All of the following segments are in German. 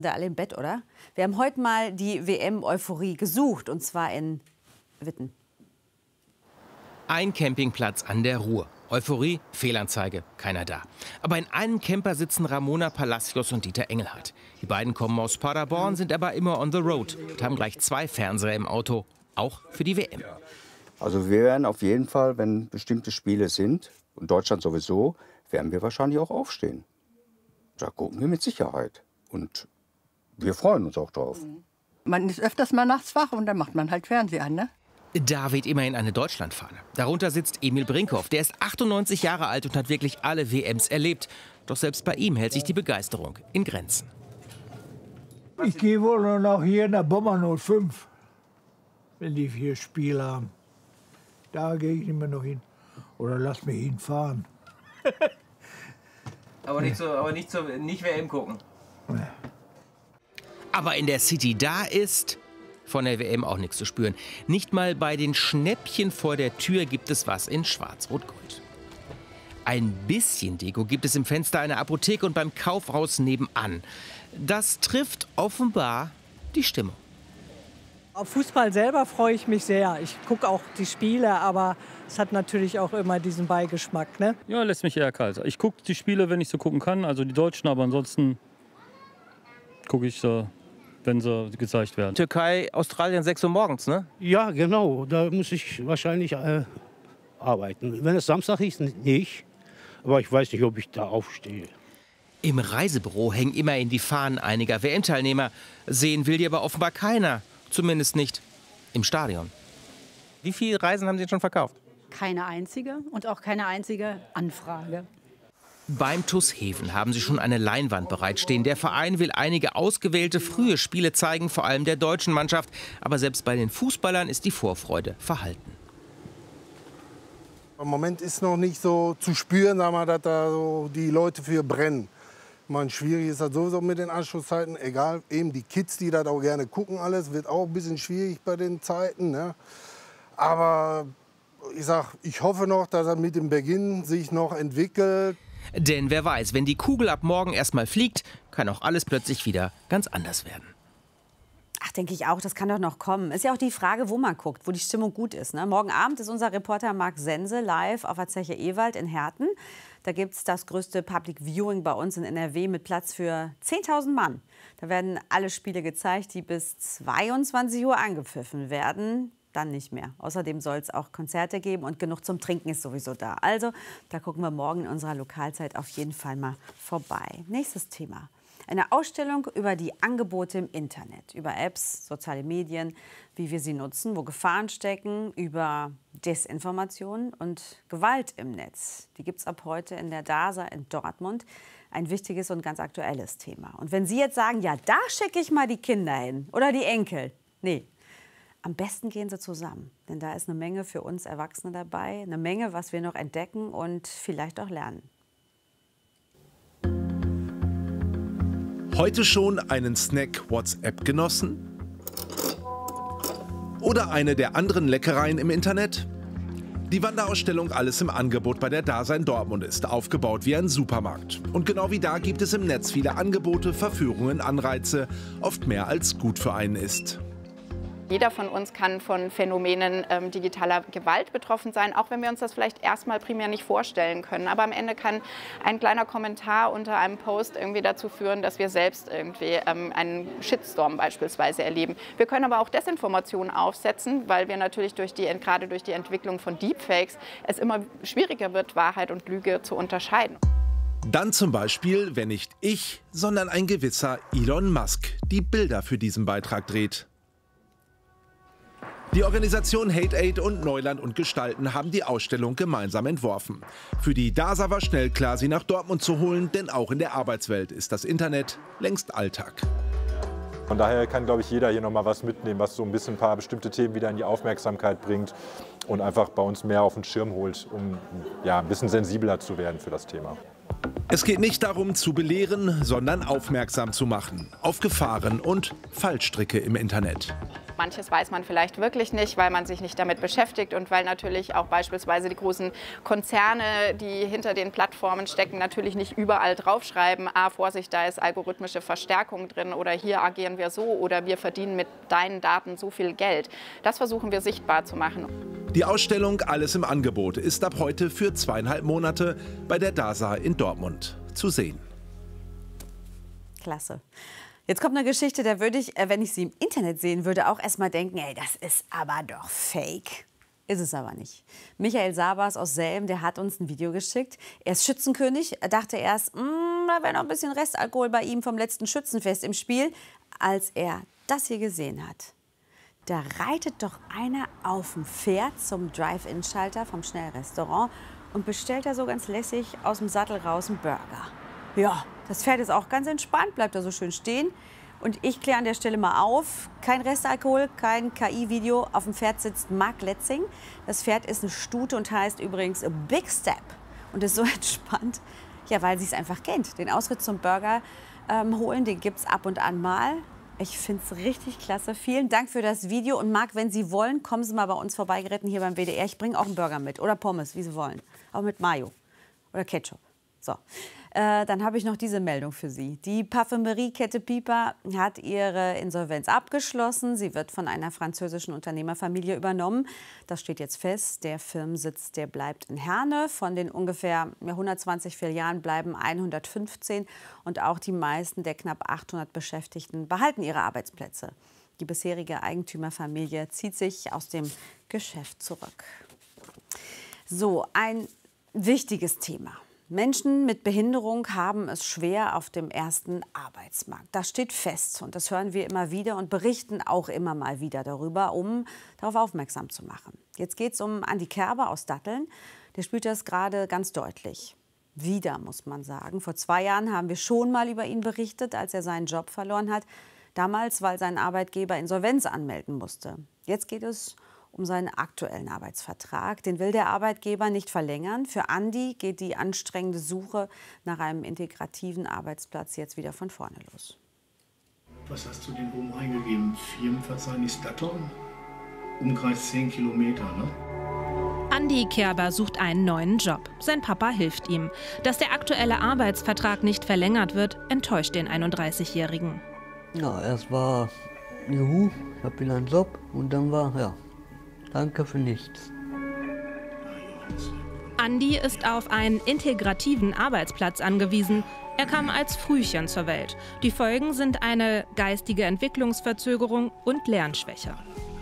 Da alle im Bett, oder? Wir haben heute mal die WM-Euphorie gesucht, und zwar in Witten. Ein Campingplatz an der Ruhr. Euphorie, Fehlanzeige, keiner da. Aber in einem Camper sitzen Ramona Palacios und Dieter Engelhardt. Die beiden kommen aus Paderborn, sind aber immer on the road und haben gleich 2 Fernseher im Auto, auch für die WM. Also wir werden auf jeden Fall, wenn bestimmte Spiele sind, und Deutschland sowieso, werden wir wahrscheinlich auch aufstehen. Da gucken wir mit Sicherheit. Und wir freuen uns auch drauf. Man ist öfters mal nachts wach und dann macht man halt Fernseher an, ne? Da weht immerhin eine Deutschlandfahne. Darunter sitzt Emil Brinkhoff. Der ist 98 Jahre alt und hat wirklich alle WMs erlebt. Doch selbst bei ihm hält sich die Begeisterung in Grenzen. Ich gehe wohl nur noch hier in der Bomber 05, wenn die 4 Spiele haben. Da gehe ich nicht mehr noch hin. Oder lass mich hinfahren. nicht WM gucken. Aber in der City, da ist von der WM auch nichts zu spüren. Nicht mal bei den Schnäppchen vor der Tür gibt es was in Schwarz-Rot-Gold. Ein bisschen Deko gibt es im Fenster einer Apotheke und beim Kaufhaus nebenan. Das trifft offenbar die Stimmung. Auf Fußball selber freue ich mich sehr. Ich gucke auch die Spiele, aber es hat natürlich auch immer diesen Beigeschmack, ne? Ja, lässt mich eher kalt. Ich gucke die Spiele, wenn ich so gucken kann, also die Deutschen, aber ansonsten gucke ich so, wenn sie gezeigt werden. Türkei, Australien, 6 Uhr morgens, ne? Ja, genau. Da muss ich wahrscheinlich arbeiten. Wenn es Samstag ist, nicht. Aber ich weiß nicht, ob ich da aufstehe. Im Reisebüro hängen immerhin die Fahnen einiger WM-Teilnehmer. Sehen will die aber offenbar keiner. Zumindest nicht im Stadion. Wie viele Reisen haben Sie schon verkauft? Keine einzige und auch keine einzige Anfrage. Beim TuS Heven haben sie schon eine Leinwand bereitstehen. Der Verein will einige ausgewählte frühe Spiele zeigen, vor allem der deutschen Mannschaft. Aber selbst bei den Fußballern ist die Vorfreude verhalten. Im Moment ist noch nicht so zu spüren, sagen wir, dass da so die Leute für brennen. Man, schwierig ist das sowieso mit den Anschlusszeiten. Egal, eben die Kids, die das auch gerne gucken, alles wird auch ein bisschen schwierig bei den Zeiten. Ne? Aber ich hoffe noch, dass er mit dem Beginn sich noch entwickelt. Denn wer weiß, wenn die Kugel ab morgen erstmal fliegt, kann auch alles plötzlich wieder ganz anders werden. Ach, denke ich auch, das kann doch noch kommen. Ist ja auch die Frage, wo man guckt, wo die Stimmung gut ist. Ne? Morgen Abend ist unser Reporter Marc Sense live auf der Zeche Ewald in Herten. Da gibt es das größte Public Viewing bei uns in NRW mit Platz für 10.000 Mann. Da werden alle Spiele gezeigt, die bis 22 Uhr angepfiffen werden. Dann nicht mehr. Außerdem soll es auch Konzerte geben und genug zum Trinken ist sowieso da. Also, da gucken wir morgen in unserer Lokalzeit auf jeden Fall mal vorbei. Nächstes Thema. Eine Ausstellung über die Angebote im Internet, über Apps, soziale Medien, wie wir sie nutzen, wo Gefahren stecken, über Desinformation und Gewalt im Netz. Die gibt es ab heute in der DASA in Dortmund. Ein wichtiges und ganz aktuelles Thema. Und wenn Sie jetzt sagen, ja, da schicke ich mal die Kinder hin oder die Enkel. Nee, am besten gehen Sie zusammen. Denn da ist eine Menge für uns Erwachsene dabei, eine Menge, was wir noch entdecken und vielleicht auch lernen. Heute schon einen Snack WhatsApp genossen? Oder eine der anderen Leckereien im Internet? Die Wanderausstellung Alles im Angebot bei der DASA in Dortmund ist aufgebaut wie ein Supermarkt. Und genau wie da gibt es im Netz viele Angebote, Verführungen, Anreize, oft mehr als gut für einen ist. Jeder von uns kann von Phänomenen digitaler Gewalt betroffen sein, auch wenn wir uns das vielleicht erstmal primär nicht vorstellen können. Aber am Ende kann ein kleiner Kommentar unter einem Post irgendwie dazu führen, dass wir selbst irgendwie einen Shitstorm beispielsweise erleben. Wir können aber auch Desinformationen aufsetzen, weil wir natürlich gerade durch die Entwicklung von Deepfakes es immer schwieriger wird, Wahrheit und Lüge zu unterscheiden. Dann zum Beispiel, wenn nicht ich, sondern ein gewisser Elon Musk die Bilder für diesen Beitrag dreht. Die Organisation Hate Aid und Neuland und Gestalten haben die Ausstellung gemeinsam entworfen. Für die DASA war schnell klar, sie nach Dortmund zu holen, denn auch in der Arbeitswelt ist das Internet längst Alltag. Von daher kann, glaube ich, jeder hier noch mal was mitnehmen, was so ein bisschen ein paar bestimmte Themen wieder in die Aufmerksamkeit bringt und einfach bei uns mehr auf den Schirm holt, um ja, ein bisschen sensibler zu werden für das Thema. Es geht nicht darum zu belehren, sondern aufmerksam zu machen auf Gefahren und Fallstricke im Internet. Manches weiß man vielleicht wirklich nicht, weil man sich nicht damit beschäftigt und weil natürlich auch beispielsweise die großen Konzerne, die hinter den Plattformen stecken, natürlich nicht überall draufschreiben, Vorsicht, da ist algorithmische Verstärkung drin oder hier agieren wir so oder wir verdienen mit deinen Daten so viel Geld. Das versuchen wir sichtbar zu machen. Die Ausstellung Alles im Angebot ist ab heute für 2,5 Monate bei der DASA in Dortmund zu sehen. Klasse. Jetzt kommt eine Geschichte, da würde ich, wenn ich sie im Internet sehen würde, auch erst mal denken, ey, das ist aber doch fake. Ist es aber nicht. Michael Sabas aus Selm, der hat uns ein Video geschickt. Er ist Schützenkönig. Er dachte erst, da wäre noch ein bisschen Restalkohol bei ihm vom letzten Schützenfest im Spiel. Als er das hier gesehen hat, da reitet doch einer auf dem Pferd zum Drive-In-Schalter vom Schnellrestaurant und bestellt da so ganz lässig aus dem Sattel raus einen Burger. Ja, das Pferd ist auch ganz entspannt, bleibt da so schön stehen. Und ich kläre an der Stelle mal auf, kein Restalkohol, kein KI-Video. Auf dem Pferd sitzt Mark Letzing. Das Pferd ist eine Stute und heißt übrigens Big Step. Und ist so entspannt, ja, weil sie es einfach kennt. Den Ausritt zum Burger holen, den gibt es ab und an mal. Ich finde es richtig klasse. Vielen Dank für das Video. Und Marc, wenn Sie wollen, kommen Sie mal bei uns vorbeigeritten hier beim WDR. Ich bringe auch einen Burger mit oder Pommes, wie Sie wollen. Auch mit Mayo oder Ketchup. So, dann habe ich noch diese Meldung für Sie. Die Parfümeriekette Piper hat ihre Insolvenz abgeschlossen. Sie wird von einer französischen Unternehmerfamilie übernommen. Das steht jetzt fest. Der Firmensitz, der bleibt in Herne. Von den ungefähr 120 Filialen bleiben 115. Und auch die meisten der knapp 800 Beschäftigten behalten ihre Arbeitsplätze. Die bisherige Eigentümerfamilie zieht sich aus dem Geschäft zurück. So, ein wichtiges Thema. Menschen mit Behinderung haben es schwer auf dem ersten Arbeitsmarkt. Das steht fest und das hören wir immer wieder und berichten auch immer mal wieder darüber, um darauf aufmerksam zu machen. Jetzt geht es um Andi Kerber aus Datteln. Der spürt das gerade ganz deutlich. Wieder, muss man sagen. Vor 2 Jahren haben wir schon mal über ihn berichtet, als er seinen Job verloren hat. Damals, weil sein Arbeitgeber Insolvenz anmelden musste. Jetzt geht es um seinen aktuellen Arbeitsvertrag. Den will der Arbeitgeber nicht verlängern. Für Andi geht die anstrengende Suche nach einem integrativen Arbeitsplatz jetzt wieder von vorne los. Was hast du denn oben eingegeben? Firmenverzeichnis Datteln? Umkreis 10 Kilometer, ne? Andi Kerber sucht einen neuen Job. Sein Papa hilft ihm. Dass der aktuelle Arbeitsvertrag nicht verlängert wird, enttäuscht den 31-Jährigen. Ja, erst war juhu, ich habe wieder einen Job und dann war, ja, danke für nichts. Andi ist auf einen integrativen Arbeitsplatz angewiesen. Er kam als Frühchen zur Welt. Die Folgen sind eine geistige Entwicklungsverzögerung und Lernschwäche.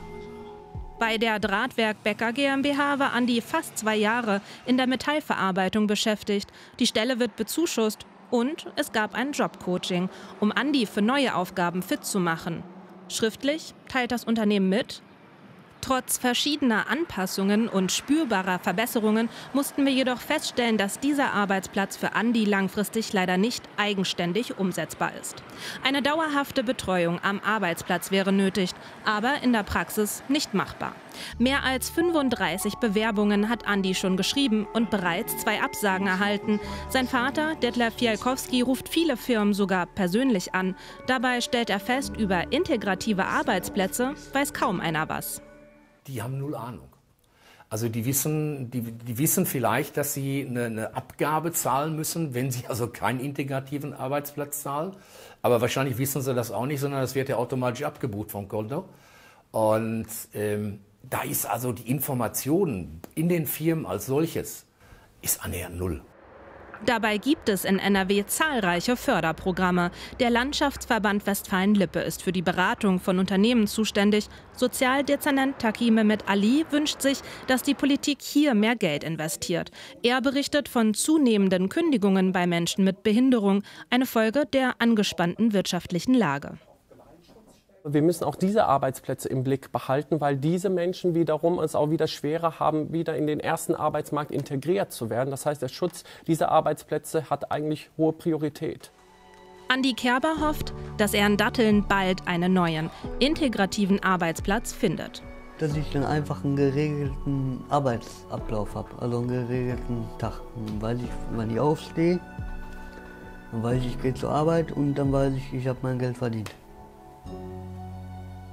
Bei der Drahtwerk Becker GmbH war Andi fast 2 Jahre in der Metallverarbeitung beschäftigt. Die Stelle wird bezuschusst und es gab ein Jobcoaching, um Andi für neue Aufgaben fit zu machen. Schriftlich teilt das Unternehmen mit: Trotz verschiedener Anpassungen und spürbarer Verbesserungen mussten wir jedoch feststellen, dass dieser Arbeitsplatz für Andi langfristig leider nicht eigenständig umsetzbar ist. Eine dauerhafte Betreuung am Arbeitsplatz wäre nötig, aber in der Praxis nicht machbar. Mehr als 35 Bewerbungen hat Andi schon geschrieben und bereits 2 Absagen erhalten. Sein Vater, Detlef Fialkowski, ruft viele Firmen sogar persönlich an. Dabei stellt er fest, über integrative Arbeitsplätze weiß kaum einer was. Die haben 0 Ahnung. Also die wissen vielleicht, dass sie eine Abgabe zahlen müssen, wenn sie also keinen integrativen Arbeitsplatz zahlen. Aber wahrscheinlich wissen sie das auch nicht, sondern das wird ja automatisch abgebucht vom Konto. Und da ist also die Information in den Firmen als solches ist annähernd 0. Dabei gibt es in NRW zahlreiche Förderprogramme. Der Landschaftsverband Westfalen-Lippe ist für die Beratung von Unternehmen zuständig. Sozialdezernent Taki Mehmet Ali wünscht sich, dass die Politik hier mehr Geld investiert. Er berichtet von zunehmenden Kündigungen bei Menschen mit Behinderung, eine Folge der angespannten wirtschaftlichen Lage. Wir müssen auch diese Arbeitsplätze im Blick behalten, weil diese Menschen wiederum es auch wieder schwerer haben, wieder in den ersten Arbeitsmarkt integriert zu werden. Das heißt, der Schutz dieser Arbeitsplätze hat eigentlich hohe Priorität. Andi Kerber hofft, dass er in Datteln bald einen neuen, integrativen Arbeitsplatz findet. Dass ich dann einfach einen geregelten Arbeitsablauf habe, also einen geregelten Tag. Dann weiß ich, wann ich aufstehe, dann weiß ich gehe zur Arbeit und dann weiß ich habe mein Geld verdient.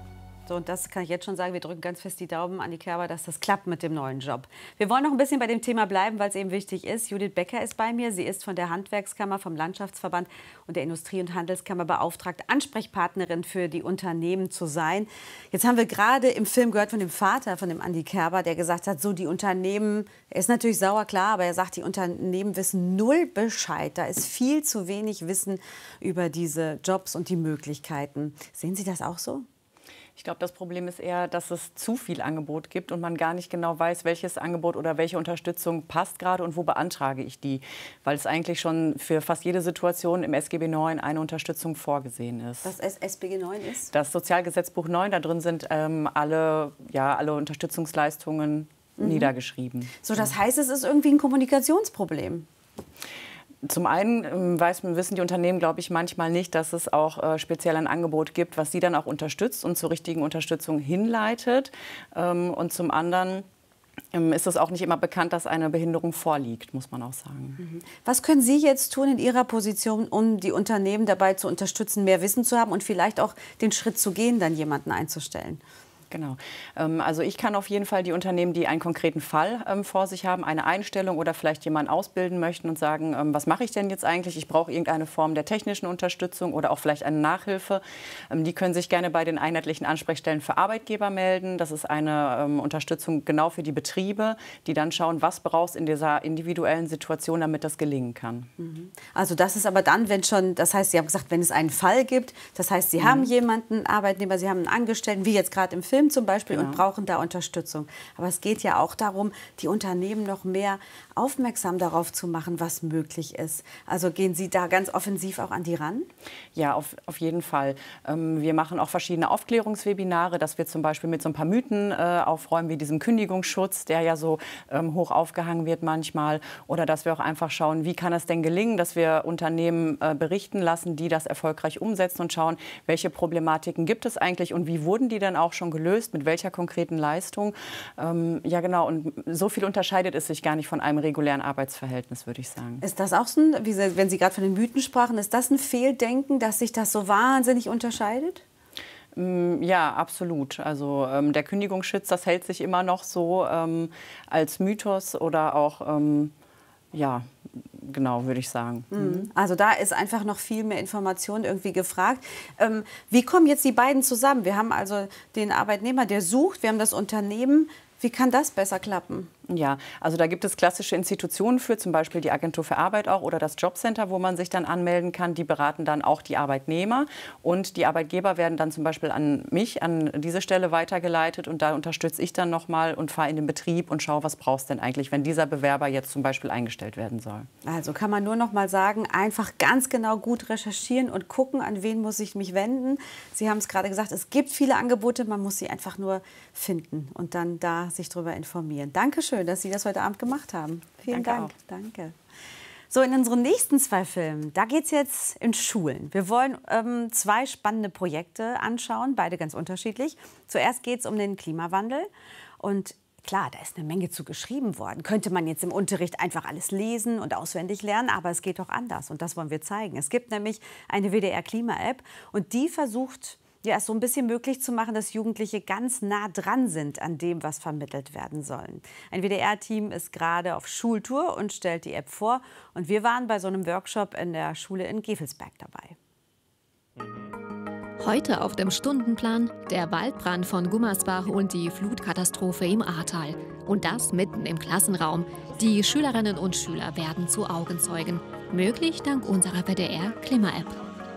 So, und das kann ich jetzt schon sagen, wir drücken ganz fest die Daumen an die Kerber, dass das klappt mit dem neuen Job. Wir wollen noch ein bisschen bei dem Thema bleiben, weil es eben wichtig ist. Judith Becker ist bei mir. Sie ist von der Handwerkskammer, vom Landschaftsverband und der Industrie- und Handelskammer beauftragt, Ansprechpartnerin für die Unternehmen zu sein. Jetzt haben wir gerade im Film gehört von dem Vater, von dem Andi Kerber, der gesagt hat, so die Unternehmen, er ist natürlich sauer, klar, aber er sagt, die Unternehmen wissen null Bescheid. Da ist viel zu wenig Wissen über diese Jobs und die Möglichkeiten. Sehen Sie das auch so? Ich glaube, das Problem ist eher, dass es zu viel Angebot gibt und man gar nicht genau weiß, welches Angebot oder welche Unterstützung passt gerade und wo beantrage ich die. Weil es eigentlich schon für fast jede Situation im SGB IX eine Unterstützung vorgesehen ist. Was SGB IX ist? Das Sozialgesetzbuch 9, da drin sind alle Unterstützungsleistungen niedergeschrieben. So, das heißt, es ist irgendwie ein Kommunikationsproblem. Zum einen wissen die Unternehmen, glaube ich, manchmal nicht, dass es auch speziell ein Angebot gibt, was sie dann auch unterstützt und zur richtigen Unterstützung hinleitet. Und zum anderen ist es auch nicht immer bekannt, dass eine Behinderung vorliegt, muss man auch sagen. Was können Sie jetzt tun in Ihrer Position, um die Unternehmen dabei zu unterstützen, mehr Wissen zu haben und vielleicht auch den Schritt zu gehen, dann jemanden einzustellen? Genau. Also ich kann auf jeden Fall die Unternehmen, die einen konkreten Fall vor sich haben, eine Einstellung oder vielleicht jemanden ausbilden möchten und sagen, was mache ich denn jetzt eigentlich? Ich brauche irgendeine Form der technischen Unterstützung oder auch vielleicht eine Nachhilfe. Die können sich gerne bei den einheitlichen Ansprechstellen für Arbeitgeber melden. Das ist eine Unterstützung genau für die Betriebe, die dann schauen, was brauchst in dieser individuellen Situation, damit das gelingen kann. Also das ist aber dann, wenn schon, das heißt, Sie haben gesagt, wenn es einen Fall gibt, das heißt, Sie haben jemanden, Arbeitnehmer, Sie haben einen Angestellten, wie jetzt gerade im Film zum Beispiel, und brauchen da Unterstützung. Aber es geht ja auch darum, die Unternehmen noch mehr aufmerksam darauf zu machen, was möglich ist. Also gehen Sie da ganz offensiv auch an die ran? Ja, auf jeden Fall. Wir machen auch verschiedene Aufklärungswebinare, dass wir zum Beispiel mit so ein paar Mythen aufräumen, wie diesem Kündigungsschutz, der ja so hoch aufgehangen wird manchmal. Oder dass wir auch einfach schauen, wie kann es denn gelingen, dass wir Unternehmen berichten lassen, die das erfolgreich umsetzen und schauen, welche Problematiken gibt es eigentlich und wie wurden die dann auch schon gelöst, mit welcher konkreten Leistung. Ja, genau. Und so viel unterscheidet es sich gar nicht von einem regulären Arbeitsverhältnis, würde ich sagen. Ist das auch so, wenn Sie gerade von den Mythen sprachen, ist das ein Fehldenken, dass sich das so wahnsinnig unterscheidet? Ja, absolut. Also der Kündigungsschutz, das hält sich immer noch so als Mythos oder auch, ja, genau, würde ich sagen. Also da ist einfach noch viel mehr Information irgendwie gefragt. Wie kommen jetzt die beiden zusammen? Wir haben also den Arbeitnehmer, der sucht, wir haben das Unternehmen. Wie kann das besser klappen? Ja, also da gibt es klassische Institutionen für, zum Beispiel die Agentur für Arbeit auch oder das Jobcenter, wo man sich dann anmelden kann. Die beraten dann auch die Arbeitnehmer und die Arbeitgeber werden dann zum Beispiel an mich, an diese Stelle weitergeleitet und da unterstütze ich dann nochmal und fahre in den Betrieb und schaue, was brauchst du denn eigentlich, wenn dieser Bewerber jetzt zum Beispiel eingestellt werden soll. Also kann man nur noch mal sagen, einfach ganz genau gut recherchieren und gucken, an wen muss ich mich wenden. Sie haben es gerade gesagt, es gibt viele Angebote, man muss sie einfach nur finden und dann da sich darüber informieren. Dankeschön, dass Sie das heute Abend gemacht haben. Vielen Dank. Danke. So, in unseren nächsten 2 Filmen, da geht es jetzt in Schulen. Wir wollen 2 spannende Projekte anschauen, beide ganz unterschiedlich. Zuerst geht es um den Klimawandel. Und klar, da ist eine Menge zu geschrieben worden. Könnte man jetzt im Unterricht einfach alles lesen und auswendig lernen, aber es geht doch anders. Und das wollen wir zeigen. Es gibt nämlich eine WDR-Klima-App und die versucht, ja, es so ein bisschen möglich zu machen, dass Jugendliche ganz nah dran sind an dem, was vermittelt werden soll. Ein WDR-Team ist gerade auf Schultour und stellt die App vor. Und wir waren bei so einem Workshop in der Schule in Gevelsberg dabei. Heute auf dem Stundenplan der Waldbrand von Gummersbach und die Flutkatastrophe im Ahrtal. Und das mitten im Klassenraum. Die Schülerinnen und Schüler werden zu Augenzeugen. Möglich dank unserer WDR-Klima-App.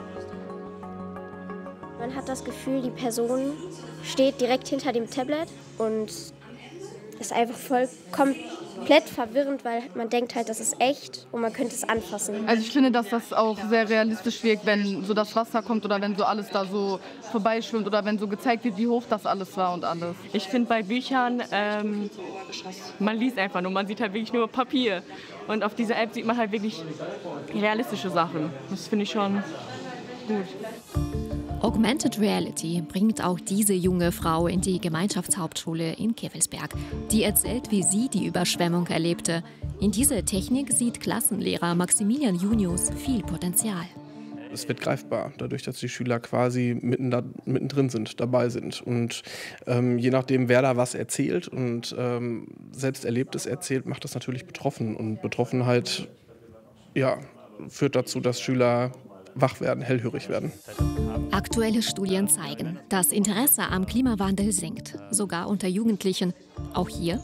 Man hat das Gefühl, die Person steht direkt hinter dem Tablet und ist einfach voll komplett verwirrend, weil man denkt halt, das ist echt und man könnte es anfassen. Also ich finde, dass das auch sehr realistisch wirkt, wenn so das Wasser kommt oder wenn so alles da so vorbeischwimmt oder wenn so gezeigt wird, wie hoch das alles war und alles. Ich finde bei Büchern, man liest einfach nur, man sieht halt wirklich nur Papier. Und auf dieser App sieht man halt wirklich realistische Sachen. Das finde ich schon gut. Augmented Reality bringt auch diese junge Frau in die Gemeinschaftshauptschule in Gevelsberg. Die erzählt, wie sie die Überschwemmung erlebte. In dieser Technik sieht Klassenlehrer Maximilian Junius viel Potenzial. Es wird greifbar, dadurch, dass die Schüler quasi mittendrin sind, dabei sind. Und je nachdem, wer da was erzählt und selbst Erlebtes erzählt, macht das natürlich betroffen. Und Betroffenheit führt dazu, dass Schüler wach werden, hellhörig werden. Aktuelle Studien zeigen, das Interesse am Klimawandel sinkt, sogar unter Jugendlichen. Auch hier.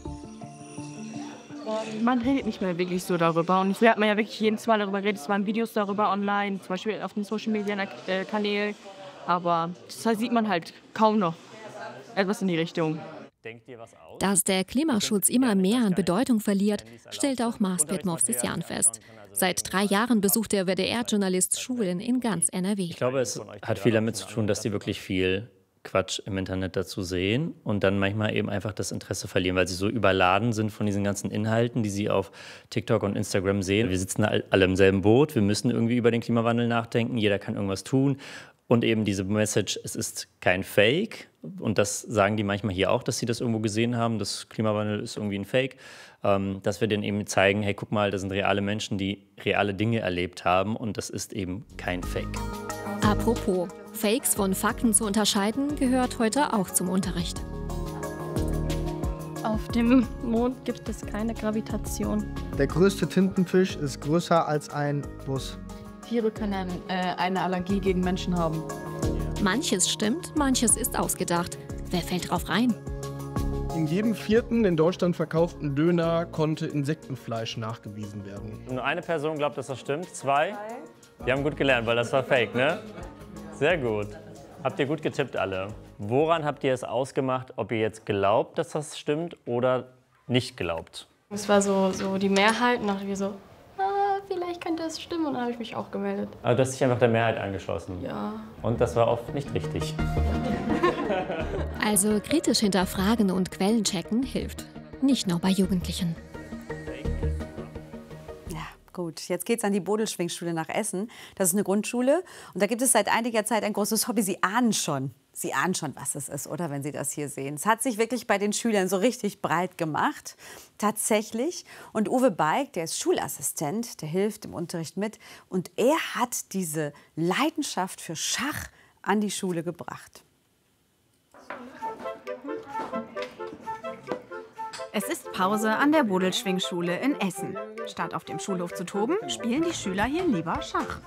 Man redet nicht mehr wirklich so darüber. Und früher hat man ja wirklich jedes Mal darüber geredet. Es waren Videos darüber online, zum Beispiel auf den Social-Media-Kanälen. Aber das sieht man halt kaum noch etwas in die Richtung. Dass der Klimaschutz immer mehr an Bedeutung verliert, stellt auch Marsbet Movsisyan fest. Seit 3 Jahren besucht der WDR-Journalist Schulen in ganz NRW. Ich glaube, es hat viel damit zu tun, dass die wirklich viel Quatsch im Internet dazu sehen und dann manchmal eben einfach das Interesse verlieren, weil sie so überladen sind von diesen ganzen Inhalten, die sie auf TikTok und Instagram sehen. Wir sitzen alle im selben Boot, wir müssen irgendwie über den Klimawandel nachdenken, jeder kann irgendwas tun. Und eben diese Message, es ist kein Fake. Und das sagen die manchmal hier auch, dass sie das irgendwo gesehen haben, das Klimawandel ist irgendwie ein Fake. Dass wir denen eben zeigen, hey, guck mal, das sind reale Menschen, die reale Dinge erlebt haben und das ist eben kein Fake. Apropos, Fakes von Fakten zu unterscheiden, gehört heute auch zum Unterricht. Auf dem Mond gibt es keine Gravitation. Der größte Tintenfisch ist größer als ein Bus. Tiere können eine Allergie gegen Menschen haben. Manches stimmt, manches ist ausgedacht. Wer fällt drauf rein? In jedem 4. in Deutschland verkauften Döner konnte Insektenfleisch nachgewiesen werden. Nur eine Person glaubt, dass das stimmt. 2? Die haben gut gelernt, weil das war Fake, ne? Sehr gut. Habt ihr gut getippt alle. Woran habt ihr es ausgemacht, ob ihr jetzt glaubt, dass das stimmt oder nicht glaubt? Es war so die Mehrheit und dachte ich so, vielleicht könnte es stimmen und dann habe ich mich auch gemeldet. Also du hast dich einfach der Mehrheit angeschlossen? Ja. Und das war oft nicht richtig? Also kritisch hinterfragen und Quellen checken hilft. Nicht nur bei Jugendlichen. Gut, jetzt geht es an die Bodelschwingschule nach Essen. Das ist eine Grundschule und da gibt es seit einiger Zeit ein großes Hobby. Sie ahnen schon, was es ist, oder, wenn Sie das hier sehen. Es hat sich wirklich bei den Schülern so richtig breit gemacht, tatsächlich. Und Uwe Beig, der ist Schulassistent, der hilft im Unterricht mit. Und er hat diese Leidenschaft für Schach an die Schule gebracht. Es ist Pause an der Bodelschwingschule in Essen. Statt auf dem Schulhof zu toben, spielen die Schüler hier lieber Schach.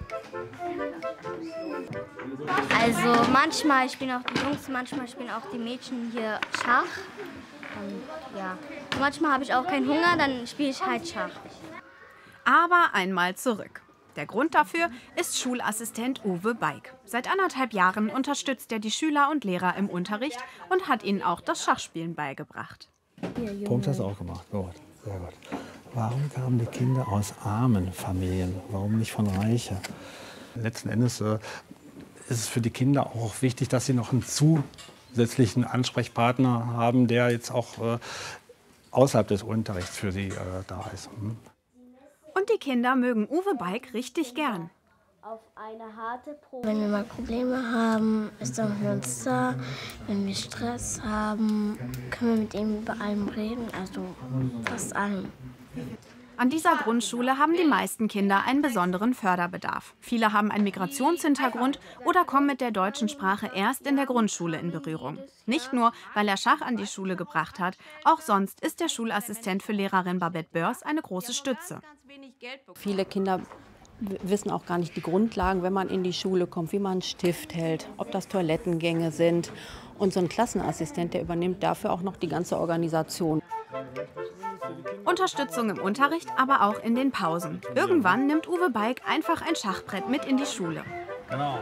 Also manchmal spielen auch die Jungs, manchmal spielen auch die Mädchen hier Schach. Und ja, manchmal habe ich auch keinen Hunger, dann spiele ich halt Schach. Aber einmal zurück. Der Grund dafür ist Schulassistent Uwe Beig. Seit 1,5 Jahren unterstützt er die Schüler und Lehrer im Unterricht und hat ihnen auch das Schachspielen beigebracht. Punkt hast du auch gemacht. Gut, sehr gut. Warum kamen die Kinder aus armen Familien? Warum nicht von reichen? Letzten Endes ist es für die Kinder auch wichtig, dass sie noch einen zusätzlichen Ansprechpartner haben, der jetzt auch außerhalb des Unterrichts für sie da ist. Und die Kinder mögen Uwe Beig richtig gern. Auf eine harte Probe. Wenn wir mal Probleme haben, ist er für uns da. Wenn wir Stress haben, können wir mit ihm über allem reden, also fast allem. An dieser Grundschule haben die meisten Kinder einen besonderen Förderbedarf. Viele haben einen Migrationshintergrund oder kommen mit der deutschen Sprache erst in der Grundschule in Berührung. Nicht nur, weil er Schach an die Schule gebracht hat, auch sonst ist der Schulassistent für Lehrerin Babette Börs eine große Stütze. Viele Kinder wissen auch gar nicht die Grundlagen, wenn man in die Schule kommt, wie man einen Stift hält, ob das Toilettengänge sind. Und so ein Klassenassistent, der übernimmt dafür auch noch die ganze Organisation. Unterstützung im Unterricht, aber auch in den Pausen. Irgendwann nimmt Uwe Beig einfach ein Schachbrett mit in die Schule. Genau.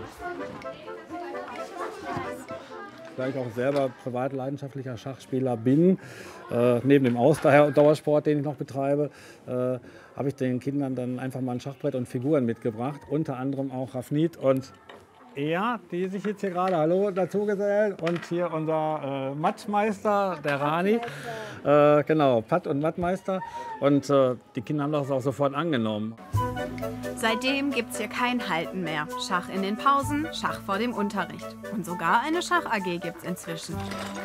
Da ich auch selber privat leidenschaftlicher Schachspieler bin, neben dem Ausdauersport, den ich noch betreibe, habe ich den Kindern dann einfach mal ein Schachbrett und Figuren mitgebracht. Unter anderem auch Rafnit und Ea, die sich jetzt hier gerade dazugesellt. Und hier unser Mattmeister, der Rani. Genau, Patt- und Mattmeister. Und die Kinder haben das auch sofort angenommen. Seitdem gibt's hier kein Halten mehr. Schach in den Pausen, Schach vor dem Unterricht. Und sogar eine Schach-AG gibt's inzwischen.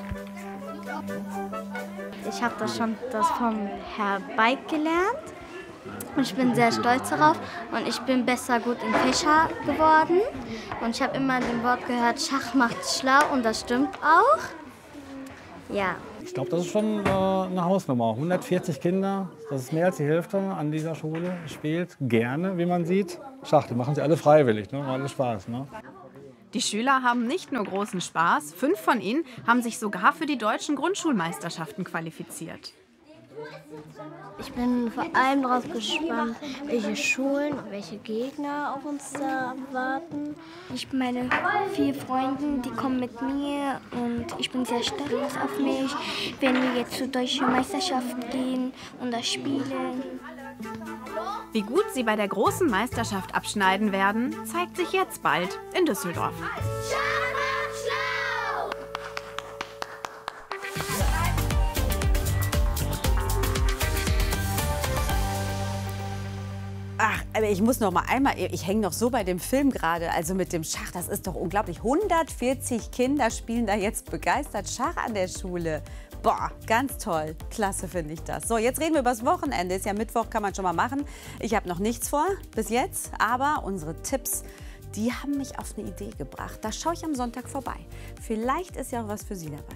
Ich habe das vom Herr Beig gelernt. Und ich bin sehr stolz darauf und ich bin besser gut im Fächer geworden. Und ich habe immer den Wort gehört, Schach macht schlau und das stimmt auch. Ja. Ich glaube, das ist schon eine Hausnummer. 140 Kinder, das ist mehr als die Hälfte an dieser Schule, spielt gerne, wie man sieht, Schach. Die machen sie alle freiwillig, ne? Alle Spaß. Ne? Die Schüler haben nicht nur großen Spaß, 5 von ihnen haben sich sogar für die deutschen Grundschulmeisterschaften qualifiziert. Ich bin vor allem darauf gespannt, welche Schulen und welche Gegner auf uns da warten. Meine 4 Freunde, die kommen mit mir und ich bin sehr stolz auf mich, wenn wir jetzt zur deutschen Meisterschaft gehen und da spielen. Wie gut sie bei der großen Meisterschaft abschneiden werden, zeigt sich jetzt bald in Düsseldorf. Ach, aber ich muss noch mal einmal, ich hänge noch so bei dem Film gerade, also mit dem Schach, das ist doch unglaublich. 140 Kinder spielen da jetzt begeistert Schach an der Schule. Boah, ganz toll. Klasse finde ich das. So, jetzt reden wir über das Wochenende. Ist ja Mittwoch, kann man schon mal machen. Ich habe noch nichts vor bis jetzt, aber unsere Tipps, die haben mich auf eine Idee gebracht. Da schaue ich am Sonntag vorbei. Vielleicht ist ja auch was für Sie dabei.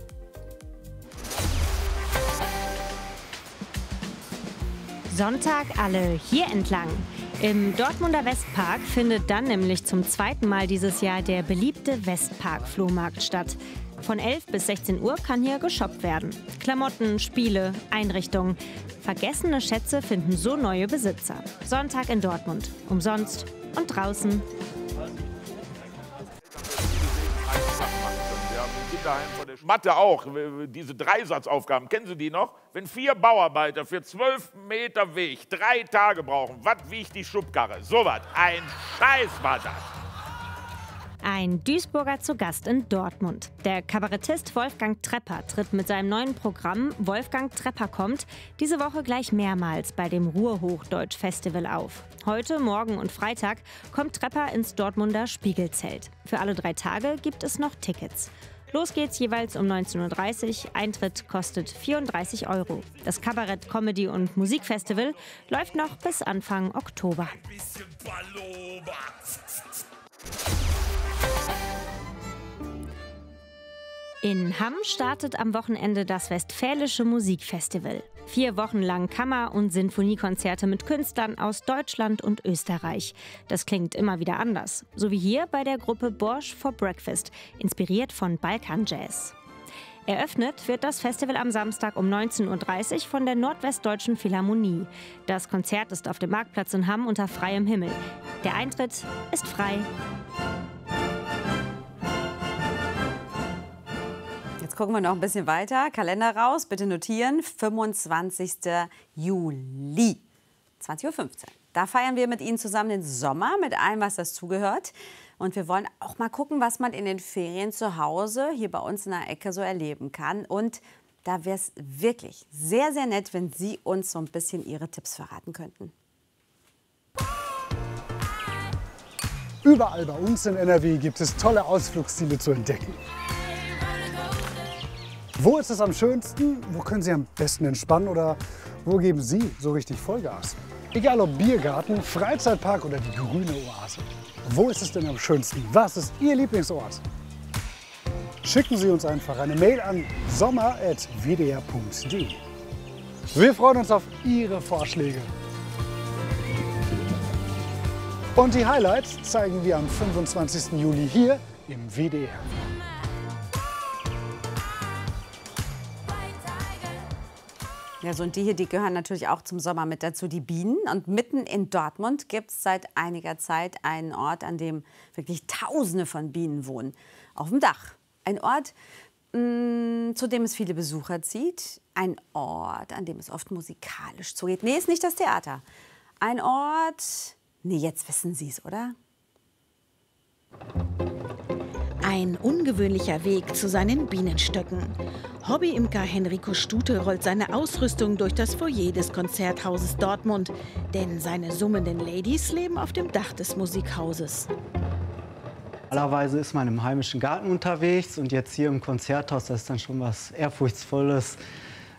Sonntag alle hier entlang. Im Dortmunder Westpark findet dann nämlich zum 2. Mal dieses Jahr der beliebte Westpark-Flohmarkt statt. Von 11 bis 16 Uhr kann hier geshoppt werden. Klamotten, Spiele, Einrichtungen. Vergessene Schätze finden so neue Besitzer. Sonntag in Dortmund. Umsonst und draußen. Mathe auch, diese Dreisatzaufgaben, kennen Sie die noch? Wenn 4 Bauarbeiter für 12 Meter Weg 3 Tage brauchen, was wiegt die Schubkarre? Sowas, ein Scheiß war das. Ein Duisburger zu Gast in Dortmund. Der Kabarettist Wolfgang Trepper tritt mit seinem neuen Programm Wolfgang Trepper kommt diese Woche gleich mehrmals bei dem Ruhrhochdeutsch-Festival auf. Heute, morgen und Freitag kommt Trepper ins Dortmunder Spiegelzelt. Für alle 3 Tage gibt es noch Tickets. Los geht's jeweils um 19:30 Uhr. Eintritt kostet 34 €. Das Kabarett-, Comedy- und Musikfestival läuft noch bis Anfang Oktober. In Hamm startet am Wochenende das Westfälische Musikfestival. 4 Wochen lang Kammer- und Sinfoniekonzerte mit Künstlern aus Deutschland und Österreich. Das klingt immer wieder anders. So wie hier bei der Gruppe Borsch for Breakfast, inspiriert von Balkan-Jazz. Eröffnet wird das Festival am Samstag um 19:30 Uhr von der Nordwestdeutschen Philharmonie. Das Konzert ist auf dem Marktplatz in Hamm unter freiem Himmel. Der Eintritt ist frei. Jetzt gucken wir noch ein bisschen weiter. Kalender raus, bitte notieren. 25. Juli, 20:15 Uhr. Da feiern wir mit Ihnen zusammen den Sommer, mit allem, was dazugehört. Und wir wollen auch mal gucken, was man in den Ferien zu Hause hier bei uns in der Ecke so erleben kann. Und da wäre es wirklich sehr, sehr nett, wenn Sie uns so ein bisschen Ihre Tipps verraten könnten. Überall bei uns in NRW gibt es tolle Ausflugsziele zu entdecken. Wo ist es am schönsten? Wo können Sie am besten entspannen? Oder wo geben Sie so richtig Vollgas? Egal ob Biergarten, Freizeitpark oder die grüne Oase. Wo ist es denn am schönsten? Was ist Ihr Lieblingsort? Schicken Sie uns einfach eine Mail an sommer@wdr.de. Wir freuen uns auf Ihre Vorschläge. Und die Highlights zeigen wir am 25. Juli hier im WDR. Ja, so und die hier, die gehören natürlich auch zum Sommer mit dazu, die Bienen. Und mitten in Dortmund gibt es seit einiger Zeit einen Ort, an dem wirklich Tausende von Bienen wohnen. Auf dem Dach. Ein Ort, zu dem es viele Besucher zieht. Ein Ort, an dem es oft musikalisch zugeht. Nee, ist nicht das Theater. Ein Ort... Nee, jetzt wissen Sie es, oder? Ein ungewöhnlicher Weg zu seinen Bienenstöcken. Hobbyimker Henrico Stute rollt seine Ausrüstung durch das Foyer des Konzerthauses Dortmund. Denn seine summenden Ladies leben auf dem Dach des Musikhauses. Normalerweise ist man im heimischen Garten unterwegs und jetzt hier im Konzerthaus, das ist dann schon was Ehrfurchtsvolles.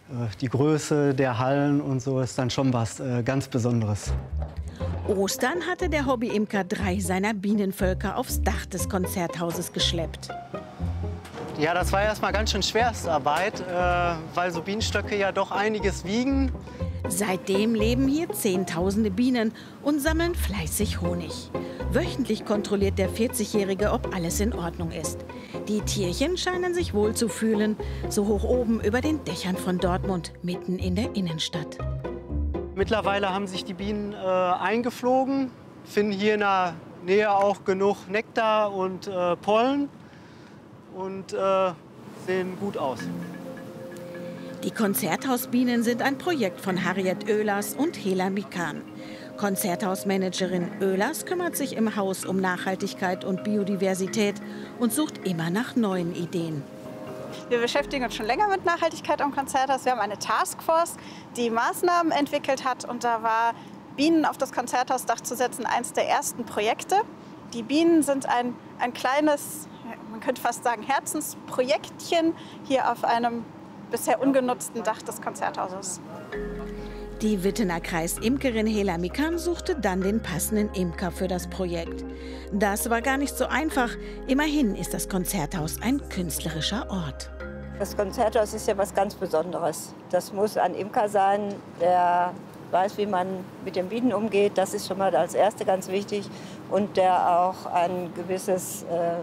Die Größe der Hallen und so ist dann schon was ganz Besonderes. Ostern hatte der Hobbyimker 3 seiner Bienenvölker aufs Dach des Konzerthauses geschleppt. Ja, das war erstmal ganz schön Schwerstarbeit, weil so Bienenstöcke ja doch einiges wiegen. Seitdem leben hier Zehntausende Bienen und sammeln fleißig Honig. Wöchentlich kontrolliert der 40-Jährige, ob alles in Ordnung ist. Die Tierchen scheinen sich wohl zu fühlen, so hoch oben über den Dächern von Dortmund, mitten in der Innenstadt. Mittlerweile haben sich die Bienen eingeflogen, finden hier in der Nähe auch genug Nektar und Pollen und sehen gut aus. Die Konzerthausbienen sind ein Projekt von Harriet Oehlers und Hela Mikan. Konzerthausmanagerin Oehlers kümmert sich im Haus um Nachhaltigkeit und Biodiversität und sucht immer nach neuen Ideen. Wir beschäftigen uns schon länger mit Nachhaltigkeit am Konzerthaus. Wir haben eine Taskforce, die Maßnahmen entwickelt hat. Und da war Bienen auf das Konzerthausdach zu setzen eines der ersten Projekte. Die Bienen sind ein kleines, man könnte fast sagen, Herzensprojektchen hier auf einem bisher ungenutzten Dach des Konzerthauses. Die Wittener Kreisimkerin Hela Mikan suchte dann den passenden Imker für das Projekt. Das war gar nicht so einfach. Immerhin ist das Konzerthaus ein künstlerischer Ort. Das Konzerthaus ist ja was ganz Besonderes. Das muss ein Imker sein, der weiß, wie man mit den Bienen umgeht. Das ist schon mal als Erste ganz wichtig. Und der auch ein gewisses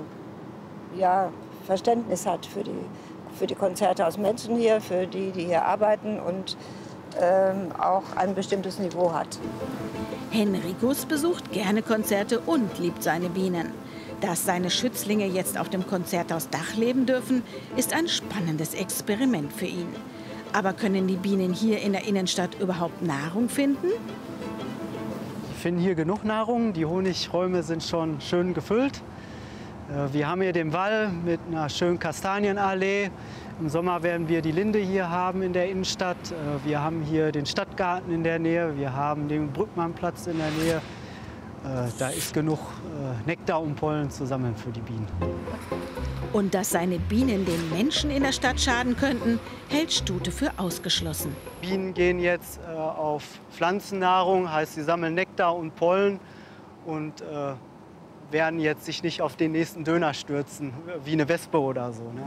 Verständnis hat für die Konzerthausmenschen hier, für die hier arbeiten und auch ein bestimmtes Niveau hat. Henricus besucht gerne Konzerte und liebt seine Bienen. Dass seine Schützlinge jetzt auf dem Konzerthausdach leben dürfen, ist ein spannendes Experiment für ihn. Aber können die Bienen hier in der Innenstadt überhaupt Nahrung finden? Die finden hier genug Nahrung. Die Honigräume sind schon schön gefüllt. Wir haben hier den Wall mit einer schönen Kastanienallee. Im Sommer werden wir die Linde hier haben in der Innenstadt. Wir haben hier den Stadtgarten in der Nähe. Wir haben den Brückmannplatz in der Nähe. Da ist genug Nektar und Pollen zu sammeln für die Bienen. Und dass seine Bienen den Menschen in der Stadt schaden könnten, hält Stute für ausgeschlossen. Bienen gehen jetzt auf Pflanzennahrung, heißt sie sammeln Nektar und Pollen und werden jetzt sich nicht auf den nächsten Döner stürzen, wie eine Wespe oder so. Ne?